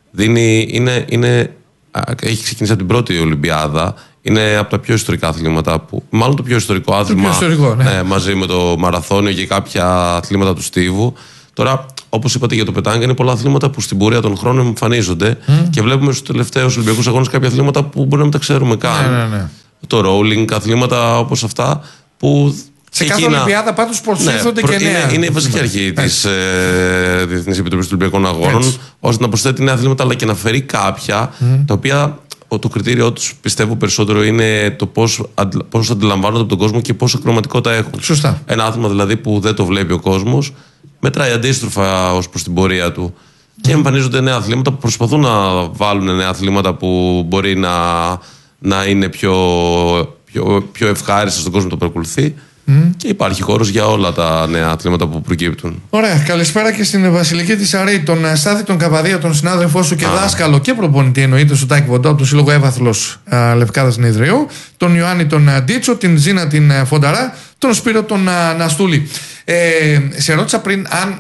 έχει ξεκινήσει από την πρώτη Ολυμπιάδα. Είναι από τα πιο ιστορικά αθλήματα, μάλλον το πιο ιστορικό άθλημα, ναι. Μαζί με το μαραθώνιο και κάποια αθλήματα του στίβου. Τώρα, όπως είπατε για το πετάγκα, είναι πολλά αθλήματα που στην πορεία των χρόνων εμφανίζονται και βλέπουμε στους τελευταίους Ολυμπιακούς Αγώνες κάποια αθλήματα που μπορεί να μην τα ξέρουμε καν. Ναι. Το rowling, αθλήματα όπως αυτά που. Σε κάθε Ολυμπιάδα πάντως προσθέτονται και νέα. Είναι η βασική αρχή της Διεθνής Επιτροπής των Ολυμπιακών Αγώνων, ώστε να προσθέτει νέα αθλήματα αλλά και να φέρει κάποια τα οποία. Το κριτήριό τους πιστεύω περισσότερο είναι το πώς αντιλαμβάνονται από τον κόσμο και πόσο ακροματικότητα έχουν. Σωστά. Ένα άθλημα δηλαδή που δεν το βλέπει ο κόσμος, μετράει αντίστροφα ως προς την πορεία του. Και εμφανίζονται νέα αθλήματα που προσπαθούν να βάλουν νέα αθλήματα που μπορεί να είναι πιο ευχάριστα στον κόσμο που το παρακολουθεί. Και υπάρχει χώρος για όλα τα νέα αθλήματα που προκύπτουν. Ωραία. Καλησπέρα και στην Βασιλική της Αρή, τον Στάθη τον Καβαδία, τον συνάδελφό σου και δάσκαλο και προπονητή εννοείται στο Τάκη Βοντό, του Σύλλογου Εύαθλος Λευκάδας Νηδρίου, τον Ιωάννη τον Ντίτσο, την Ζήνα την Φονταρά, τον Σπύρο τον Ναστούλη. Σε ρώτησα πριν αν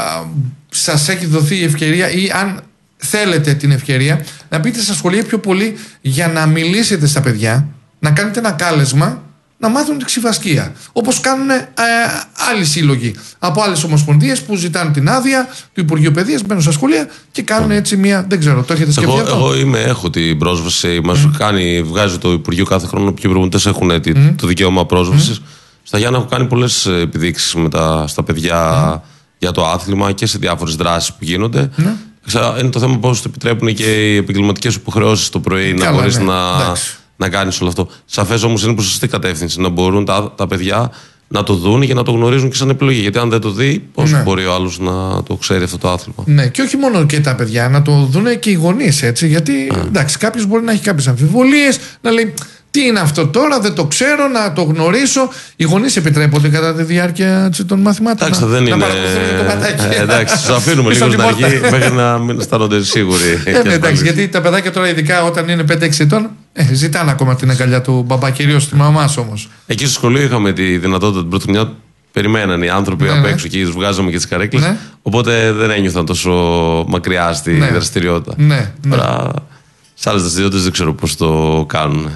σας έχει δοθεί η ευκαιρία ή αν θέλετε την ευκαιρία να μπείτε στα σχολεία πιο πολύ για να μιλήσετε στα παιδιά, να κάνετε ένα κάλεσμα να μάθουν την ξηφασκία. Όπως κάνουν άλλοι σύλλογοι από άλλες ομοσπονδίες που ζητάνε την άδεια του Υπουργείου Παιδείας, μπαίνουν στα σχολεία και κάνουν έτσι μία. Δεν ξέρω, το έχετε σκεφτεί αυτό? Εγώ έχω την πρόσβαση. Μας βγάζει το Υπουργείο κάθε χρόνο ποιοι προπονητές έχουν το δικαίωμα πρόσβασης. Στα Γιάννα έχω κάνει πολλές επιδείξεις στα παιδιά για το άθλημα και σε διάφορες δράσεις που γίνονται. Είναι το θέμα πώς το επιτρέπουν και οι επαγγελματικές υποχρεώσεις το πρωί να μπορείς να κάνεις όλο αυτό. Σαφές όμως είναι προς σωστή κατεύθυνση να μπορούν τα παιδιά να το δουν και να το γνωρίζουν και σαν επιλογή. Γιατί αν δεν το δει, πώς μπορεί ο άλλος να το ξέρει αυτό το άθλημα? Ναι, και όχι μόνο και τα παιδιά, να το δουν και οι γονείς, έτσι. Γιατί εντάξει, κάποιος μπορεί να έχει κάποιες αμφιβολίες, να λέει τι είναι αυτό τώρα, δεν το ξέρω, να το γνωρίσω. Οι γονείς επιτρέπονται κατά τη διάρκεια των μαθημάτων δεν να είναι. παρακολουθούν το πατάκι. Εντάξει, τους αφήνουμε λίγο στην αρχή μέχρι να μην αισθάνονται σίγουροι. Εντάξει, γιατί τα παιδάκια τώρα, ειδικά όταν είναι 5-6 ετών, ζητάνε ακόμα την αγκαλιά του μπαμπά, κυρίως τη μαμάς όμως. Εκεί στο σχολείο είχαμε τη δυνατότητα την πρώτη χρονιά. Περιμέναν οι άνθρωποι απ' έξω και τους βγάζαμε και τις καρέκλες. Οπότε δεν ένιωθαν τόσο μακριά στη δραστηριότητα. Τώρα, σε άλλες δραστηριότητες δεν ξέρω πώς το κάνουν.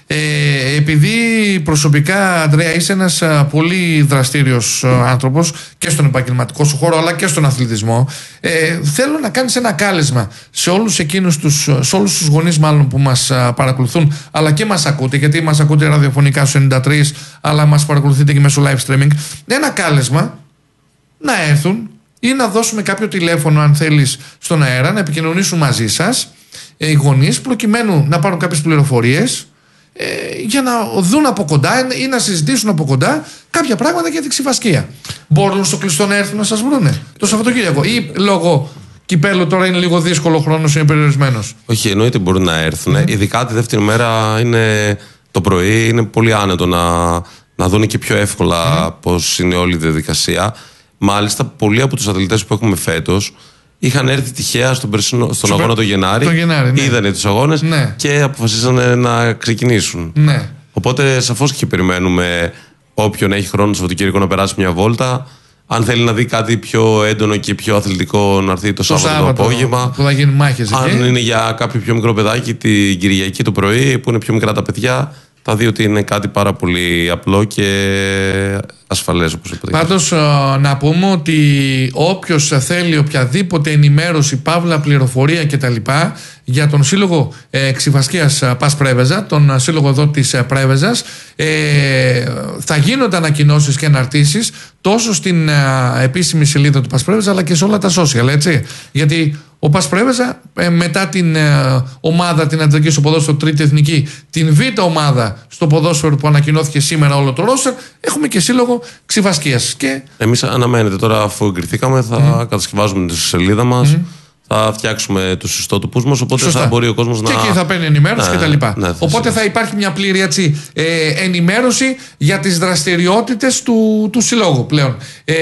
Επειδή προσωπικά, Ανδρέα, είσαι ένας πολύ δραστήριος άνθρωπος και στον επαγγελματικό σου χώρο αλλά και στον αθλητισμό, θέλω να κάνεις ένα κάλεσμα σε όλους τους γονείς μάλλον που μας παρακολουθούν αλλά και μας ακούτε, γιατί μας ακούτε ραδιοφωνικά στους 93 αλλά μας παρακολουθείτε και μέσω live streaming, ένα κάλεσμα να έρθουν ή να δώσουμε κάποιο τηλέφωνο αν θέλεις στον αέρα, να επικοινωνήσουν μαζί σας οι γονείς προκειμένου να πάρουν κάποιες πληροφορίες για να δουν από κοντά ή να συζητήσουν από κοντά κάποια πράγματα για την ξηφασκία. Μπορούν στο κλειστό να έρθουν να σας βρούνε το Σαββατοκύριακο ή λόγω κυπέλου τώρα είναι λίγο δύσκολο, ο χρόνος είναι περιορισμένος? Όχι, εννοείται μπορούν να έρθουν. Ειδικά τη δεύτερη μέρα το πρωί είναι πολύ άνετο να δουν και πιο εύκολα πώς είναι όλη η διαδικασία. Μάλιστα, πολλοί από τους αθλητές που έχουμε φέτος είχαν έρθει τυχαία στον αγώνα το Γενάρη, είδανε τους αγώνες και αποφασίσανε να ξεκινήσουν. Οπότε σαφώς και περιμένουμε όποιον έχει χρόνο το Σαββατοκύριακο να περάσει μια βόλτα. Αν θέλει να δει κάτι πιο έντονο και πιο αθλητικό, να έρθει το Σάββατο το απόγευμα. Που θα γίνουν μάχες εκεί. Αν είναι για κάποιο πιο μικρό παιδάκι, την Κυριακή το πρωί, που είναι πιο μικρά τα παιδιά, θα δει ότι είναι κάτι πάρα πολύ απλό και ασφαλές, όπως είπατε. Πάντως να πούμε ότι όποιος θέλει οποιαδήποτε ενημέρωση, παύλα, πληροφορία κτλ. Για τον Σύλλογο Ξηφασκίας Πας Πρέβεζα, τον σύλλογο εδώ της Πρέβεζας, θα γίνονται ανακοινώσεις και αναρτήσεις τόσο στην επίσημη σελίδα του Πας Πρέβεζα αλλά και σε όλα τα social, έτσι. Γιατί ο Πας Πρέβεζα μετά την ομάδα την αντρική στο ποδόσφαιρο τρίτη εθνική, την β' ομάδα στο ποδόσφαιρο που ανακοινώθηκε σήμερα όλο το ρόστερ, έχουμε και σύλλογο Ξηφασκίας. Και εμείς αναμένεται τώρα, αφού εγκριθήκαμε, θα κατασκευάζουμε τη σελίδα μας, θα φτιάξουμε τους ιστότοπους μας, οπότε θα μπορεί ο κόσμος να. Και εκεί θα παίρνει ενημέρωση κτλ. Οπότε θα υπάρχει μια πλήρη ενημέρωση για τις δραστηριότητες του συλλόγου πλέον.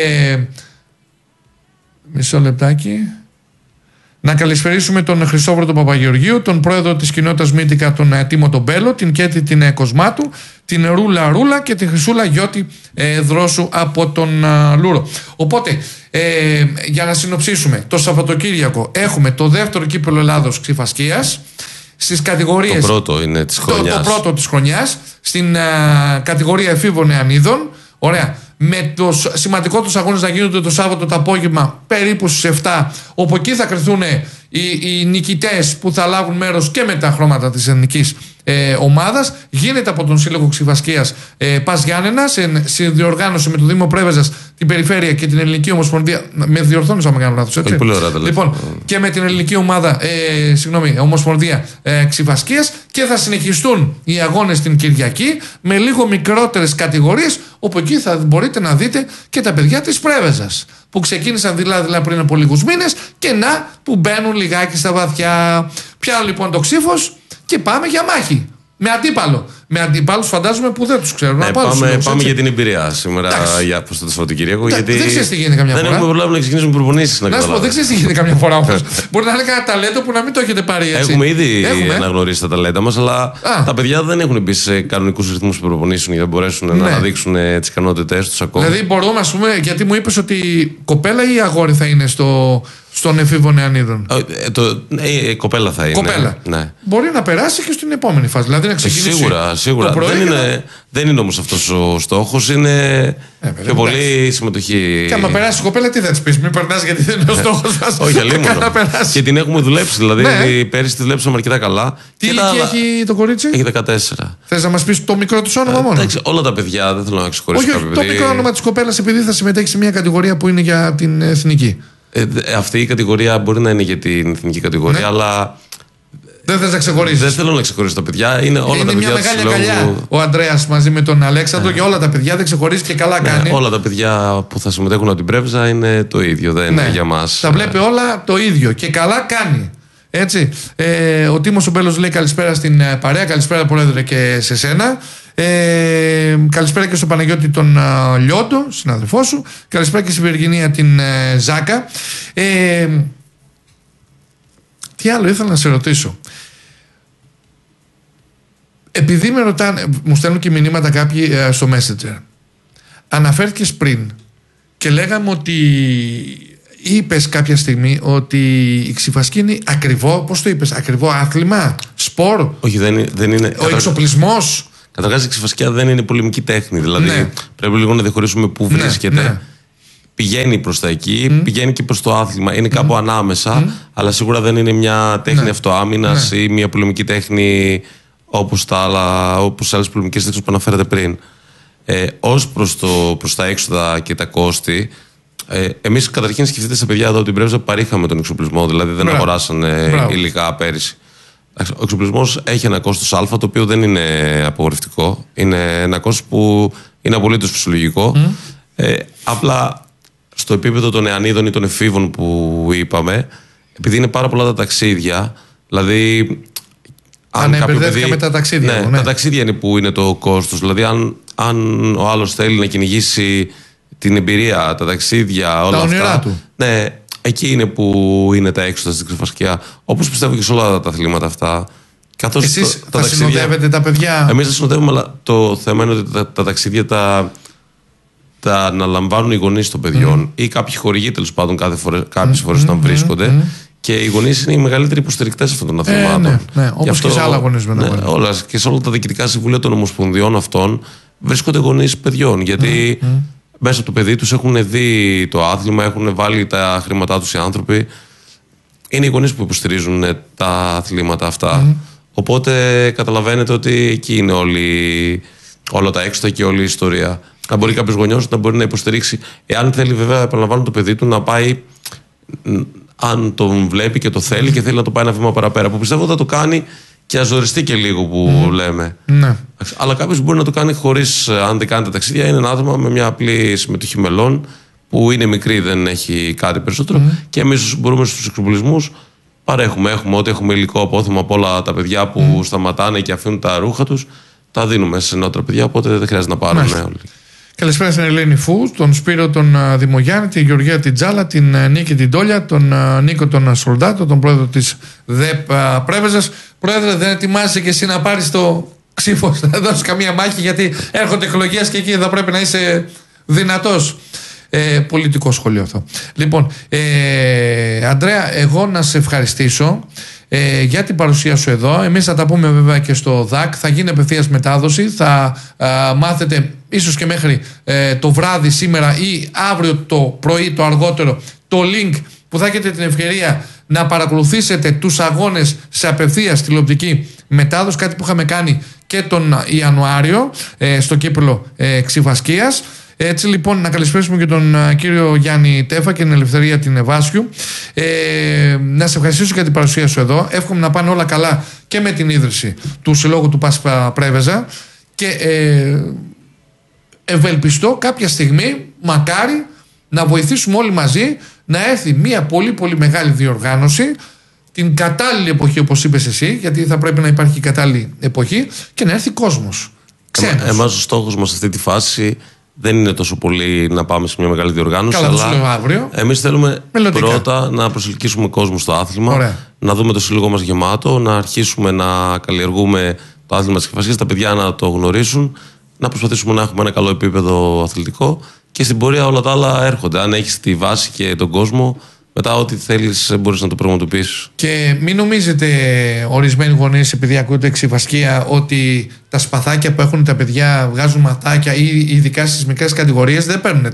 Μισό λεπτάκι. Να καλησπερίσουμε τον Χριστόφορο τον Παπαγεωργίου, τον πρόεδρο της κοινότητας Μύτικα, τον Τίμο τον Μπέλο, την Κέτη την Κοσμάτου, την Ρούλα και την Χρυσούλα Γιώτη Δρόσου από τον Λούρο. Οπότε, για να συνοψίσουμε, το Σαββατοκύριακο έχουμε το δεύτερο κύπελλο Ελλάδος Ξηφασκίας στις κατηγορίες. Το πρώτο είναι της χρονιάς. Το πρώτο της χρονιάς, στην κατηγορία εφήβων νεανίδων. Ωραία. με τους σημαντικότερους αγώνες να γίνονται το Σάββατο το απόγευμα περίπου στις 7, όπου εκεί θα κρυθούν οι νικητές που θα λάβουν μέρος και με τα χρώματα της εθνικής ομάδας. Γίνεται από τον Σύλλογο Ξιφασκίας Πας Γιάννενα σε συνδιοργάνωση με το Δήμο Πρέβεζας, την Περιφέρεια και την Ελληνική Ομοσπονδία. Με διορθώνεις άμα κάνω λάθος, έτσι. Λοιπόν, και με την Ελληνική ομάδα, Ομοσπονδία Ξιφασκίας, και θα συνεχιστούν οι αγώνες την Κυριακή με λίγο μικρότερες κατηγορίες, όπου εκεί θα μπορείτε να δείτε και τα παιδιά της Πρέβεζας που ξεκίνησαν δηλαδή πριν από λίγους μήνες και να που μπαίνουν λιγάκι στα βαθιά. Πιάνω λοιπόν το Ξύφος και πάμε για μάχη. Με αντίπαλο. Με αντίπαλους φαντάζομαι που δεν τους ξέρουν. Πάμε για την εμπειρία σήμερα προς το Σαββατοκύριακο. Γιατί δεν ξέρεις τι γίνεται καμιά φορά. Δεν έχουμε προλάβει να ξεκινήσουμε προπονήσεις. Να σου πω, δεν ξέρεις τι γίνεται καμιά φορά όμως. Μπορεί να είναι κανένα ταλέντο που να μην το έχετε πάρει έτσι. Έχουμε ήδη αναγνωρίσει τα ταλέντα μας, αλλά τα παιδιά δεν έχουν μπει σε κανονικούς ρυθμούς που προπονήσουν για να μπορέσουν να αναδείξουν τις ικανότητές τους ακόμα. Δηλαδή μπορούμε, ας πούμε, γιατί μου είπες ότι κοπέλα ή αγόρι θα είναι στον εφήβο νεανίδων. Κοπέλα θα είναι. Κοπέλα. Ναι. Μπορεί να περάσει και στην επόμενη φάση. Δηλαδή να ξεκινήσει. Σίγουρα. Δεν είναι όμως αυτός ο στόχος. Είναι πιο πολύ συμμετοχή. Και άμα περάσει η κοπέλα, τι θα τη πει? Μην περνά γιατί δεν είναι ο στόχος μας. Όχι, αλλήμον. Και την έχουμε δουλέψει. Δηλαδή πέρυσι τη δουλέψαμε αρκετά καλά. Τι ηλικία έχει το κορίτσι? Έχει 14. Θες να μας πεις το μικρό της όνομα μόνο? Εντάξει, όλα τα παιδιά, δεν θέλω να ξεχωρίσω κάποιο παιδί. Το μικρό όνομα της κοπέλας, επειδή θα συμμετέχει σε μια κατηγορία που είναι για την εθνική. Αυτή η κατηγορία μπορεί να είναι για την εθνική κατηγορία, αλλά. Δεν θες να ξεχωρίσεις? Δεν θέλω να ξεχωρίσω τα παιδιά. Είναι όλα τα παιδιά. Είναι μια μεγάλη αγκαλιά ο Ανδρέας μαζί με τον Αλέξανδρο για όλα τα παιδιά. Δεν ξεχωρίζει και καλά κάνει. Όλα τα παιδιά που θα συμμετέχουν από την Πρέβεζα είναι το ίδιο. Δεν είναι για μας. Τα βλέπει όλα το ίδιο και καλά κάνει. Έτσι. Ο Τίμος ο Μπέλος λέει καλησπέρα στην παρέα. Καλησπέρα, Πρόεδρε, και σε σένα. Καλησπέρα και στο Παναγιώτη τον Λιόντο, συναδελφό σου. Καλησπέρα και στη Βεργινία την Ζάκα. Τι άλλο ήθελα να σε ρωτήσω? Επειδή με ρωτάνε, μου στέλνουν και μηνύματα κάποιοι στο Messenger. Αναφέρθηκες πριν και λέγαμε ότι είπες κάποια στιγμή ότι η Ξιφασκή είναι ακριβό, πώς το είπες, ακριβό άθλημα, σπορ? Όχι, δεν είναι. Ο εξοπλισμός. Καταρχάς η Ξιφασκία δεν είναι πολεμική τέχνη. Δηλαδή πρέπει λίγο να διαχωρίσουμε πού βρίσκεται. Ναι. Πηγαίνει προς τα εκεί, πηγαίνει και προς το άθλημα. Είναι κάπου ανάμεσα, αλλά σίγουρα δεν είναι μια τέχνη αυτοάμυνας ή μια πολεμική τέχνη όπως άλλες πολεμικές τέχνες που αναφέρατε πριν. Ως προς τα έξοδα και τα κόστη, εμείς καταρχήν σκεφτείτε στα παιδιά εδώ από την Πρέβεζα παρήχαμε τον εξοπλισμό, δηλαδή δεν αγοράσανε υλικά πέρυσι. Ο εξοπλισμός έχει ένα κόστος α, το οποίο δεν είναι απογορευτικό. Είναι ένα κόστος που είναι απολύτως φυσιολογικό. Απλά στο επίπεδο των νεανίδων ή των εφήβων που είπαμε, επειδή είναι πάρα πολλά τα ταξίδια, δηλαδή. Ανεμπερδεύτηκα με τα ταξίδια. Τα ταξίδια είναι που είναι το κόστος. Δηλαδή, αν ο άλλος θέλει να κυνηγήσει την εμπειρία, τα ταξίδια, όλα αυτά. Του. Ναι, εκεί είναι που είναι τα έξοδα στην Ξιφασκία. Όπως πιστεύω και σε όλα τα αθλήματα αυτά. Εσείς θα συνοδεύετε τα παιδιά? Εμείς θα συνοδεύουμε, αλλά το θέμα είναι ότι τα ταξίδια τα αναλαμβάνουν οι γονείς των παιδιών ή κάποιοι χορηγοί τέλος πάντων κάποιες φορές όταν βρίσκονται. Και οι γονείς είναι οι μεγαλύτεροι υποστηρικτές αυτών των αθλημάτων. Όπως και σε άλλα αγωνίσματα. Και σε όλα τα διοικητικά συμβούλια των ομοσπονδιών αυτών βρίσκονται γονείς παιδιών. Γιατί μέσα από το παιδί τους έχουν δει το άθλημα, έχουν βάλει τα χρήματά τους οι άνθρωποι. Είναι οι γονείς που υποστηρίζουν τα αθλήματα αυτά. Οπότε καταλαβαίνετε ότι εκεί είναι όλα τα έξοδα και όλη η ιστορία. Να μπορεί κάποιος γονιός να μπορεί να υποστηρίξει. Εάν θέλει, βέβαια, επαναλαμβάνω, το παιδί του να πάει. Αν τον βλέπει και το θέλει και θέλει να το πάει ένα βήμα παραπέρα. Που πιστεύω θα το κάνει και αζοριστεί και λίγο που λέμε. Ναι. Αλλά κάποιος μπορεί να το κάνει χωρίς, αν δεν κάνει τα ταξίδια. Είναι ένα άτομο με μια απλή συμμετοχή μελών που είναι μικρή, δεν έχει κάτι περισσότερο. Και εμείς μπορούμε στους εξοπλισμούς παρέχουμε. Έχουμε ό,τι έχουμε υλικό απόθεμα από όλα τα παιδιά που σταματάνε και αφήνουν τα ρούχα τους. Τα δίνουμε σε νεότερα παιδιά, οπότε δεν χρειάζεται να πάρουν όλοι. Καλησπέρα στην Ελένη Φου, τον Σπύρο τον Δημογιάννη, την Γεωργία την Τζάλα, την Νίκη την Τόλια, τον Νίκο τον Σολδάτο, τον πρόεδρο της ΔΕΠ Πρέβεζας. Πρόεδρε, δεν ετοιμάζεσαι και εσύ να πάρεις το Ξύφος, να δώσεις καμία μάχη, γιατί έρχονται εκλογές και εκεί θα πρέπει να είσαι δυνατός. Πολιτικό σχολείο αυτό. Λοιπόν, Ανδρέα, εγώ να σε ευχαριστήσω για την παρουσία σου εδώ. Εμείς θα τα πούμε βέβαια και στο ΔΑΚ. Θα γίνει απευθείας μετάδοση. Θα μάθετε ίσως και μέχρι το βράδυ σήμερα ή αύριο το πρωί το αργότερο, το link που θα έχετε την ευκαιρία να παρακολουθήσετε τους αγώνες σε απευθείας τηλεοπτική μετάδοση, κάτι που είχαμε κάνει και τον Ιανουάριο στο κύπελλο Ξηφασκίας. Έτσι λοιπόν να καλησπέρισουμε και τον κύριο Γιάννη Τέφα και την Ελευθερία την Ευάσιου. Να σε ευχαριστήσω για την παρουσία σου εδώ. Εύχομαι να πάνε όλα καλά και με την ίδρυση του Συλλόγου του Πάσπα Πρέβεζα και ευελπιστώ κάποια στιγμή, μακάρι, να βοηθήσουμε όλοι μαζί να έρθει μια πολύ πολύ μεγάλη διοργάνωση την κατάλληλη εποχή, όπως είπες εσύ, γιατί θα πρέπει να υπάρχει η κατάλληλη εποχή, και να έρθει κόσμος. Εμάς ο στόχος μας σε αυτή τη φάση δεν είναι τόσο πολύ να πάμε σε μια μεγάλη διοργάνωση. Καλά, αλλά εμείς θέλουμε μελλοντικά πρώτα να προσελκύσουμε κόσμο στο άθλημα. Ωραία. Να δούμε το σύλλογο μας γεμάτο, να αρχίσουμε να καλλιεργούμε το άθλημα της Ξηφασκίας, τα παιδιά να το γνωρίσουν, να προσπαθήσουμε να έχουμε ένα καλό επίπεδο αθλητικό και στην πορεία όλα τα άλλα έρχονται. Αν έχεις τη βάση και τον κόσμο, μετά ό,τι θέλεις μπορείς να το πραγματοποιήσεις. Και μην νομίζετε ορισμένοι γονείς, επειδή ακούτε Ξηφασκία, ότι τα σπαθάκια που έχουν τα παιδιά βγάζουν ματάκια, ή ειδικά στις μικρές κατηγορίες δεν παίρνουν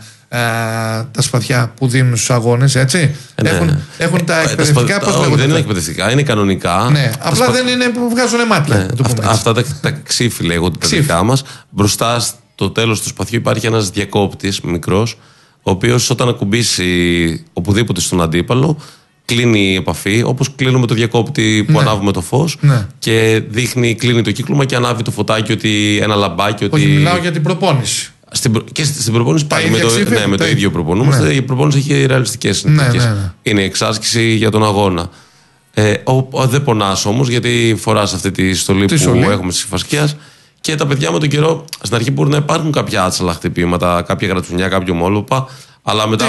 τα σπαθιά που δίνουν στους αγώνες, έτσι. Έχουν τα εκπαιδευτικά, πώς λέγονται. Δεν είναι εκπαιδευτικά, είναι κανονικά. Ναι, απλά δεν είναι που βγάζουν μάτια. Ναι, αυτά τα ξύφη λέγονται τα δικά μας. Μπροστά στο τέλος του σπαθιού υπάρχει ένας διακόπτης μικρός, ο οποίος όταν ακουμπήσει οπουδήποτε στον αντίπαλο, κλείνει η επαφή, όπως κλείνουμε το διακόπτη που ανάβουμε το φως, και κλείνει το κύκλωμα και ανάβει το φωτάκι, ότι ένα λαμπάκι. Όχι, μιλάω για την προπόνηση. Και στην προπόνηση πάλι με το ίδιο προπονούμαστε. Η προπόνηση έχει ρεαλιστικές συνθήκες. Είναι η εξάσκηση για τον αγώνα. Δεν πονάς όμως, γιατί φοράς αυτή τη στολή που έχουμε στη Ξηφασκίας. Και τα παιδιά με τον καιρό, στην αρχή μπορεί να υπάρχουν κάποια άτσαλα χτυπήματα, κάποια γρατσουνιά, κάποιο μόλοπα, αλλά μετά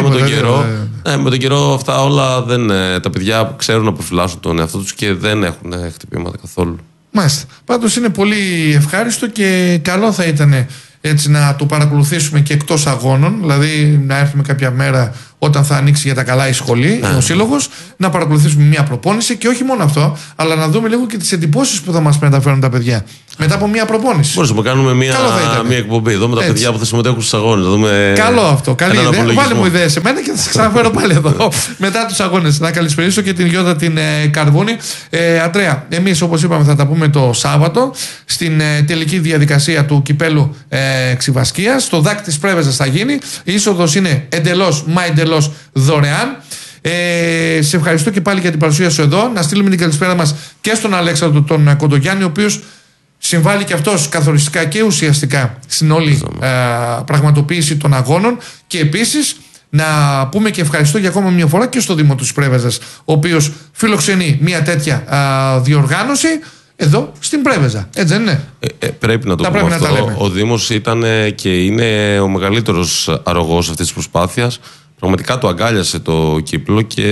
με τον καιρό αυτά όλα τα παιδιά ξέρουν να προφυλάσσουν τον εαυτό τους και δεν έχουν χτυπήματα καθόλου. Μάλιστα. Πάντως είναι πολύ ευχάριστο και καλό θα ήταν έτσι να το παρακολουθήσουμε και εκτός αγώνων, δηλαδή να έρθουμε κάποια μέρα όταν θα ανοίξει για τα καλά η σχολή, ο σύλλογος, να παρακολουθήσουμε μια προπόνηση και όχι μόνο αυτό, αλλά να δούμε λίγο και τις εντυπώσεις που θα μας μεταφέρουν τα παιδιά μετά από μια προπόνηση. Μπορούμε να κάνουμε μια εκπομπή εδώ με τα παιδιά που θα συμμετέχουν στους αγώνες. Καλό αυτό. Καλή ιδέα. Βάλε μου ιδέες σε μένα και θα σας ξαναφέρω πάλι εδώ μετά τους αγώνες. Να καλησπερίσω και την Γιώτα την Καρβούνη. Αντρέα, εμείς όπως είπαμε θα τα πούμε το Σάββατο στην τελική διαδικασία του κυπέλου Ξηφασκίας. Το ΔΑΚ της Πρέβεζας θα γίνει. Η είσοδος είναι εντελώς δωρεάν. Σε ευχαριστώ και πάλι για την παρουσία σου εδώ. Να στείλουμε την καλησπέρα μας και στον Αλέξανδρο τον Κοντογιάννη, ο οποίος συμβάλλει και αυτός καθοριστικά και ουσιαστικά στην όλη πραγματοποίηση των αγώνων. Και επίσης να πούμε και ευχαριστώ για ακόμα μια φορά και στο Δήμο της Πρέβεζας, ο οποίος φιλοξενεί μια τέτοια διοργάνωση εδώ στην Πρέβεζα. Έτσι δεν είναι? Πρέπει να το πούμε αυτό. Ο Δήμος ήταν και είναι ο μεγαλύτερος αρρωγός αυτής της προσπάθειας. Πραγματικά το αγκάλιασε το κύπελλο και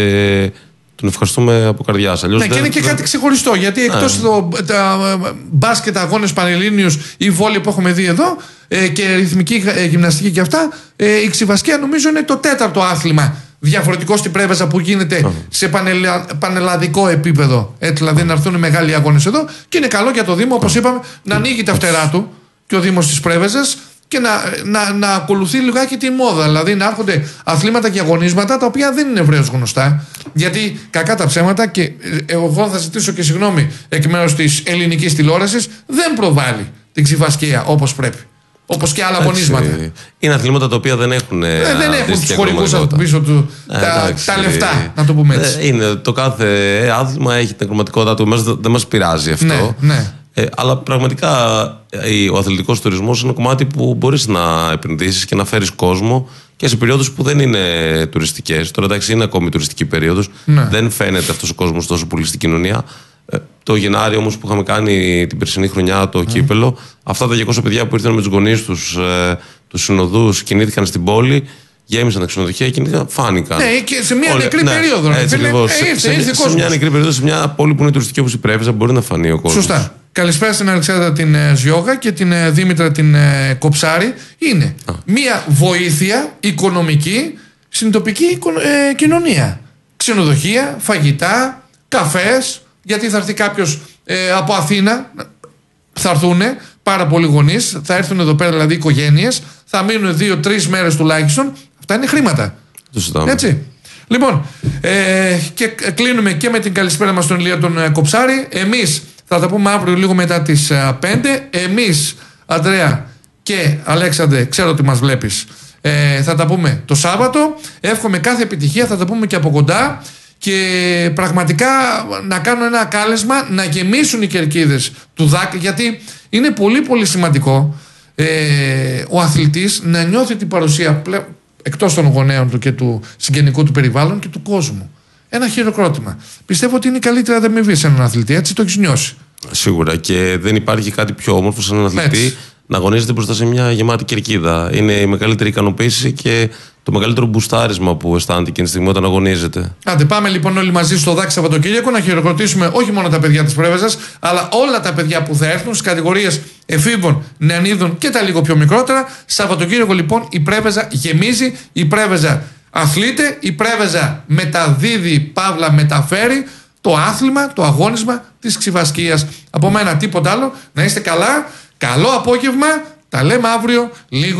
τον ευχαριστούμε από καρδιάς. Ναι, και είναι και κάτι ξεχωριστό, γιατί εκτός τα μπάσκετ, αγώνες πανελλήνιους ή βόλεϊ που έχουμε δει εδώ και ρυθμική γυμναστική και αυτά, η Ξηφασκία νομίζω είναι το 4ο άθλημα διαφορετικό στην Πρέβεζα που γίνεται σε πανελλαδικό επίπεδο. Έτσι, δηλαδή να έρθουν μεγάλοι αγώνες εδώ, και είναι καλό για το Δήμο, όπως είπαμε, να ανοίγει τα φτερά του και ο Δήμος της Πρέβεζας και να ακολουθεί λιγάκι τη μόδα. Δηλαδή να έρχονται αθλήματα και αγωνίσματα τα οποία δεν είναι ευρέως γνωστά. Γιατί κακά τα ψέματα, και εγώ θα ζητήσω και συγγνώμη εκ μέρους της ελληνικής τηλεόρασης, δεν προβάλλει την Ξηφασκία όπως πρέπει. Όπως και άλλα αγωνίσματα. Είναι αθλήματα τα οποία δεν έχουν. Δεν έχουν τους χορηγούς από πίσω του τα λεφτά, να το πούμε έτσι. Το κάθε άθλημα έχει την κομματικότητα του. Δεν μας πειράζει αυτό. Ναι. Αλλά πραγματικά ο αθλητικός τουρισμός είναι ένα κομμάτι που μπορείς να επενδύσεις και να φέρεις κόσμο και σε περιόδους που δεν είναι τουριστικές. Τώρα εντάξει, είναι ακόμη τουριστική περίοδος. Δεν φαίνεται αυτός ο κόσμος τόσο πολύ στην κοινωνία. Το Γενάρη όμως που είχαμε κάνει την περσινή χρονιά το κύπελλο, αυτά τα 200 παιδιά που ήρθαν με τους γονείς τους, τους συνοδούς, κινήθηκαν στην πόλη, γέμισαν τα ξενοδοχεία και φάνηκαν. Ναι, και σε μια νεκρή περίοδο. Έτσι ακριβώς. Σε μια νεκρή περίοδο, σε μια πόλη που είναι τουριστική όπως η Πρέβεζα, μπορεί να φανεί ο κόσμος. Σωστά. Καλησπέρα στην Αλεξάνδρα την Ζιώγα και την Δήμητρα την Κοψάρη. Είναι μια βοήθεια οικονομική στην τοπική κοινωνία. Ξενοδοχεία, φαγητά, καφές. Γιατί θα έρθει κάποιος από Αθήνα, θα έρθουν πάρα πολλοί γονείς, θα έρθουν εδώ πέρα δηλαδή οικογένειες, θα μείνουν 2-3 μέρες τουλάχιστον. Αυτά είναι χρήματα. Έτσι. Λοιπόν, και κλείνουμε και με την καλησπέρα μας στον Ηλία τον Κοψάρη. Εμείς θα τα πούμε αύριο λίγο μετά τις 5. Εμείς, Ανδρέα και Αλέξανδρε, ξέρω ότι μας βλέπεις, θα τα πούμε το Σάββατο. Εύχομαι κάθε επιτυχία, θα τα πούμε και από κοντά. Και πραγματικά να κάνω ένα κάλεσμα να γεμίσουν οι κερκίδες του ΔΑΚ, γιατί είναι πολύ πολύ σημαντικό ο αθλητής να νιώθει την παρουσία εκτός των γονέων του και του συγγενικού του περιβάλλον και του κόσμου. Ένα χειροκρότημα. Πιστεύω ότι είναι η καλύτερη ανταμοιβή σε έναν αθλητή, έτσι το έχεις νιώσει. Σίγουρα, και δεν υπάρχει κάτι πιο όμορφο σε έναν αθλητή να αγωνίζεται μπροστά σε μια γεμάτη κερκίδα. Είναι η μεγαλύτερη ικανοποίηση και το μεγαλύτερο μπουστάρισμα που αισθάνεται εκείνη τη στιγμή όταν αγωνίζεται. Άντε, πάμε λοιπόν όλοι μαζί στο ΔΑΚ Σαββατοκύριακο να χειροκροτήσουμε όχι μόνο τα παιδιά της Πρέβεζας, αλλά όλα τα παιδιά που θα έρθουν στις κατηγορίες εφήβων, νεανίδων και τα λίγο πιο μικρότερα. Σαββατοκύριακο λοιπόν η Πρέβεζα γεμίζει, η Πρέβεζα αθλείται, η Πρέβεζα μεταδίδει, παύλα μεταφέρει το άθλημα, το αγώνισμα της Ξηφασκίας. Από μένα τίποτα άλλο. Να είστε καλά, καλό απόγευμα, τα λέμε αύριο λίγο.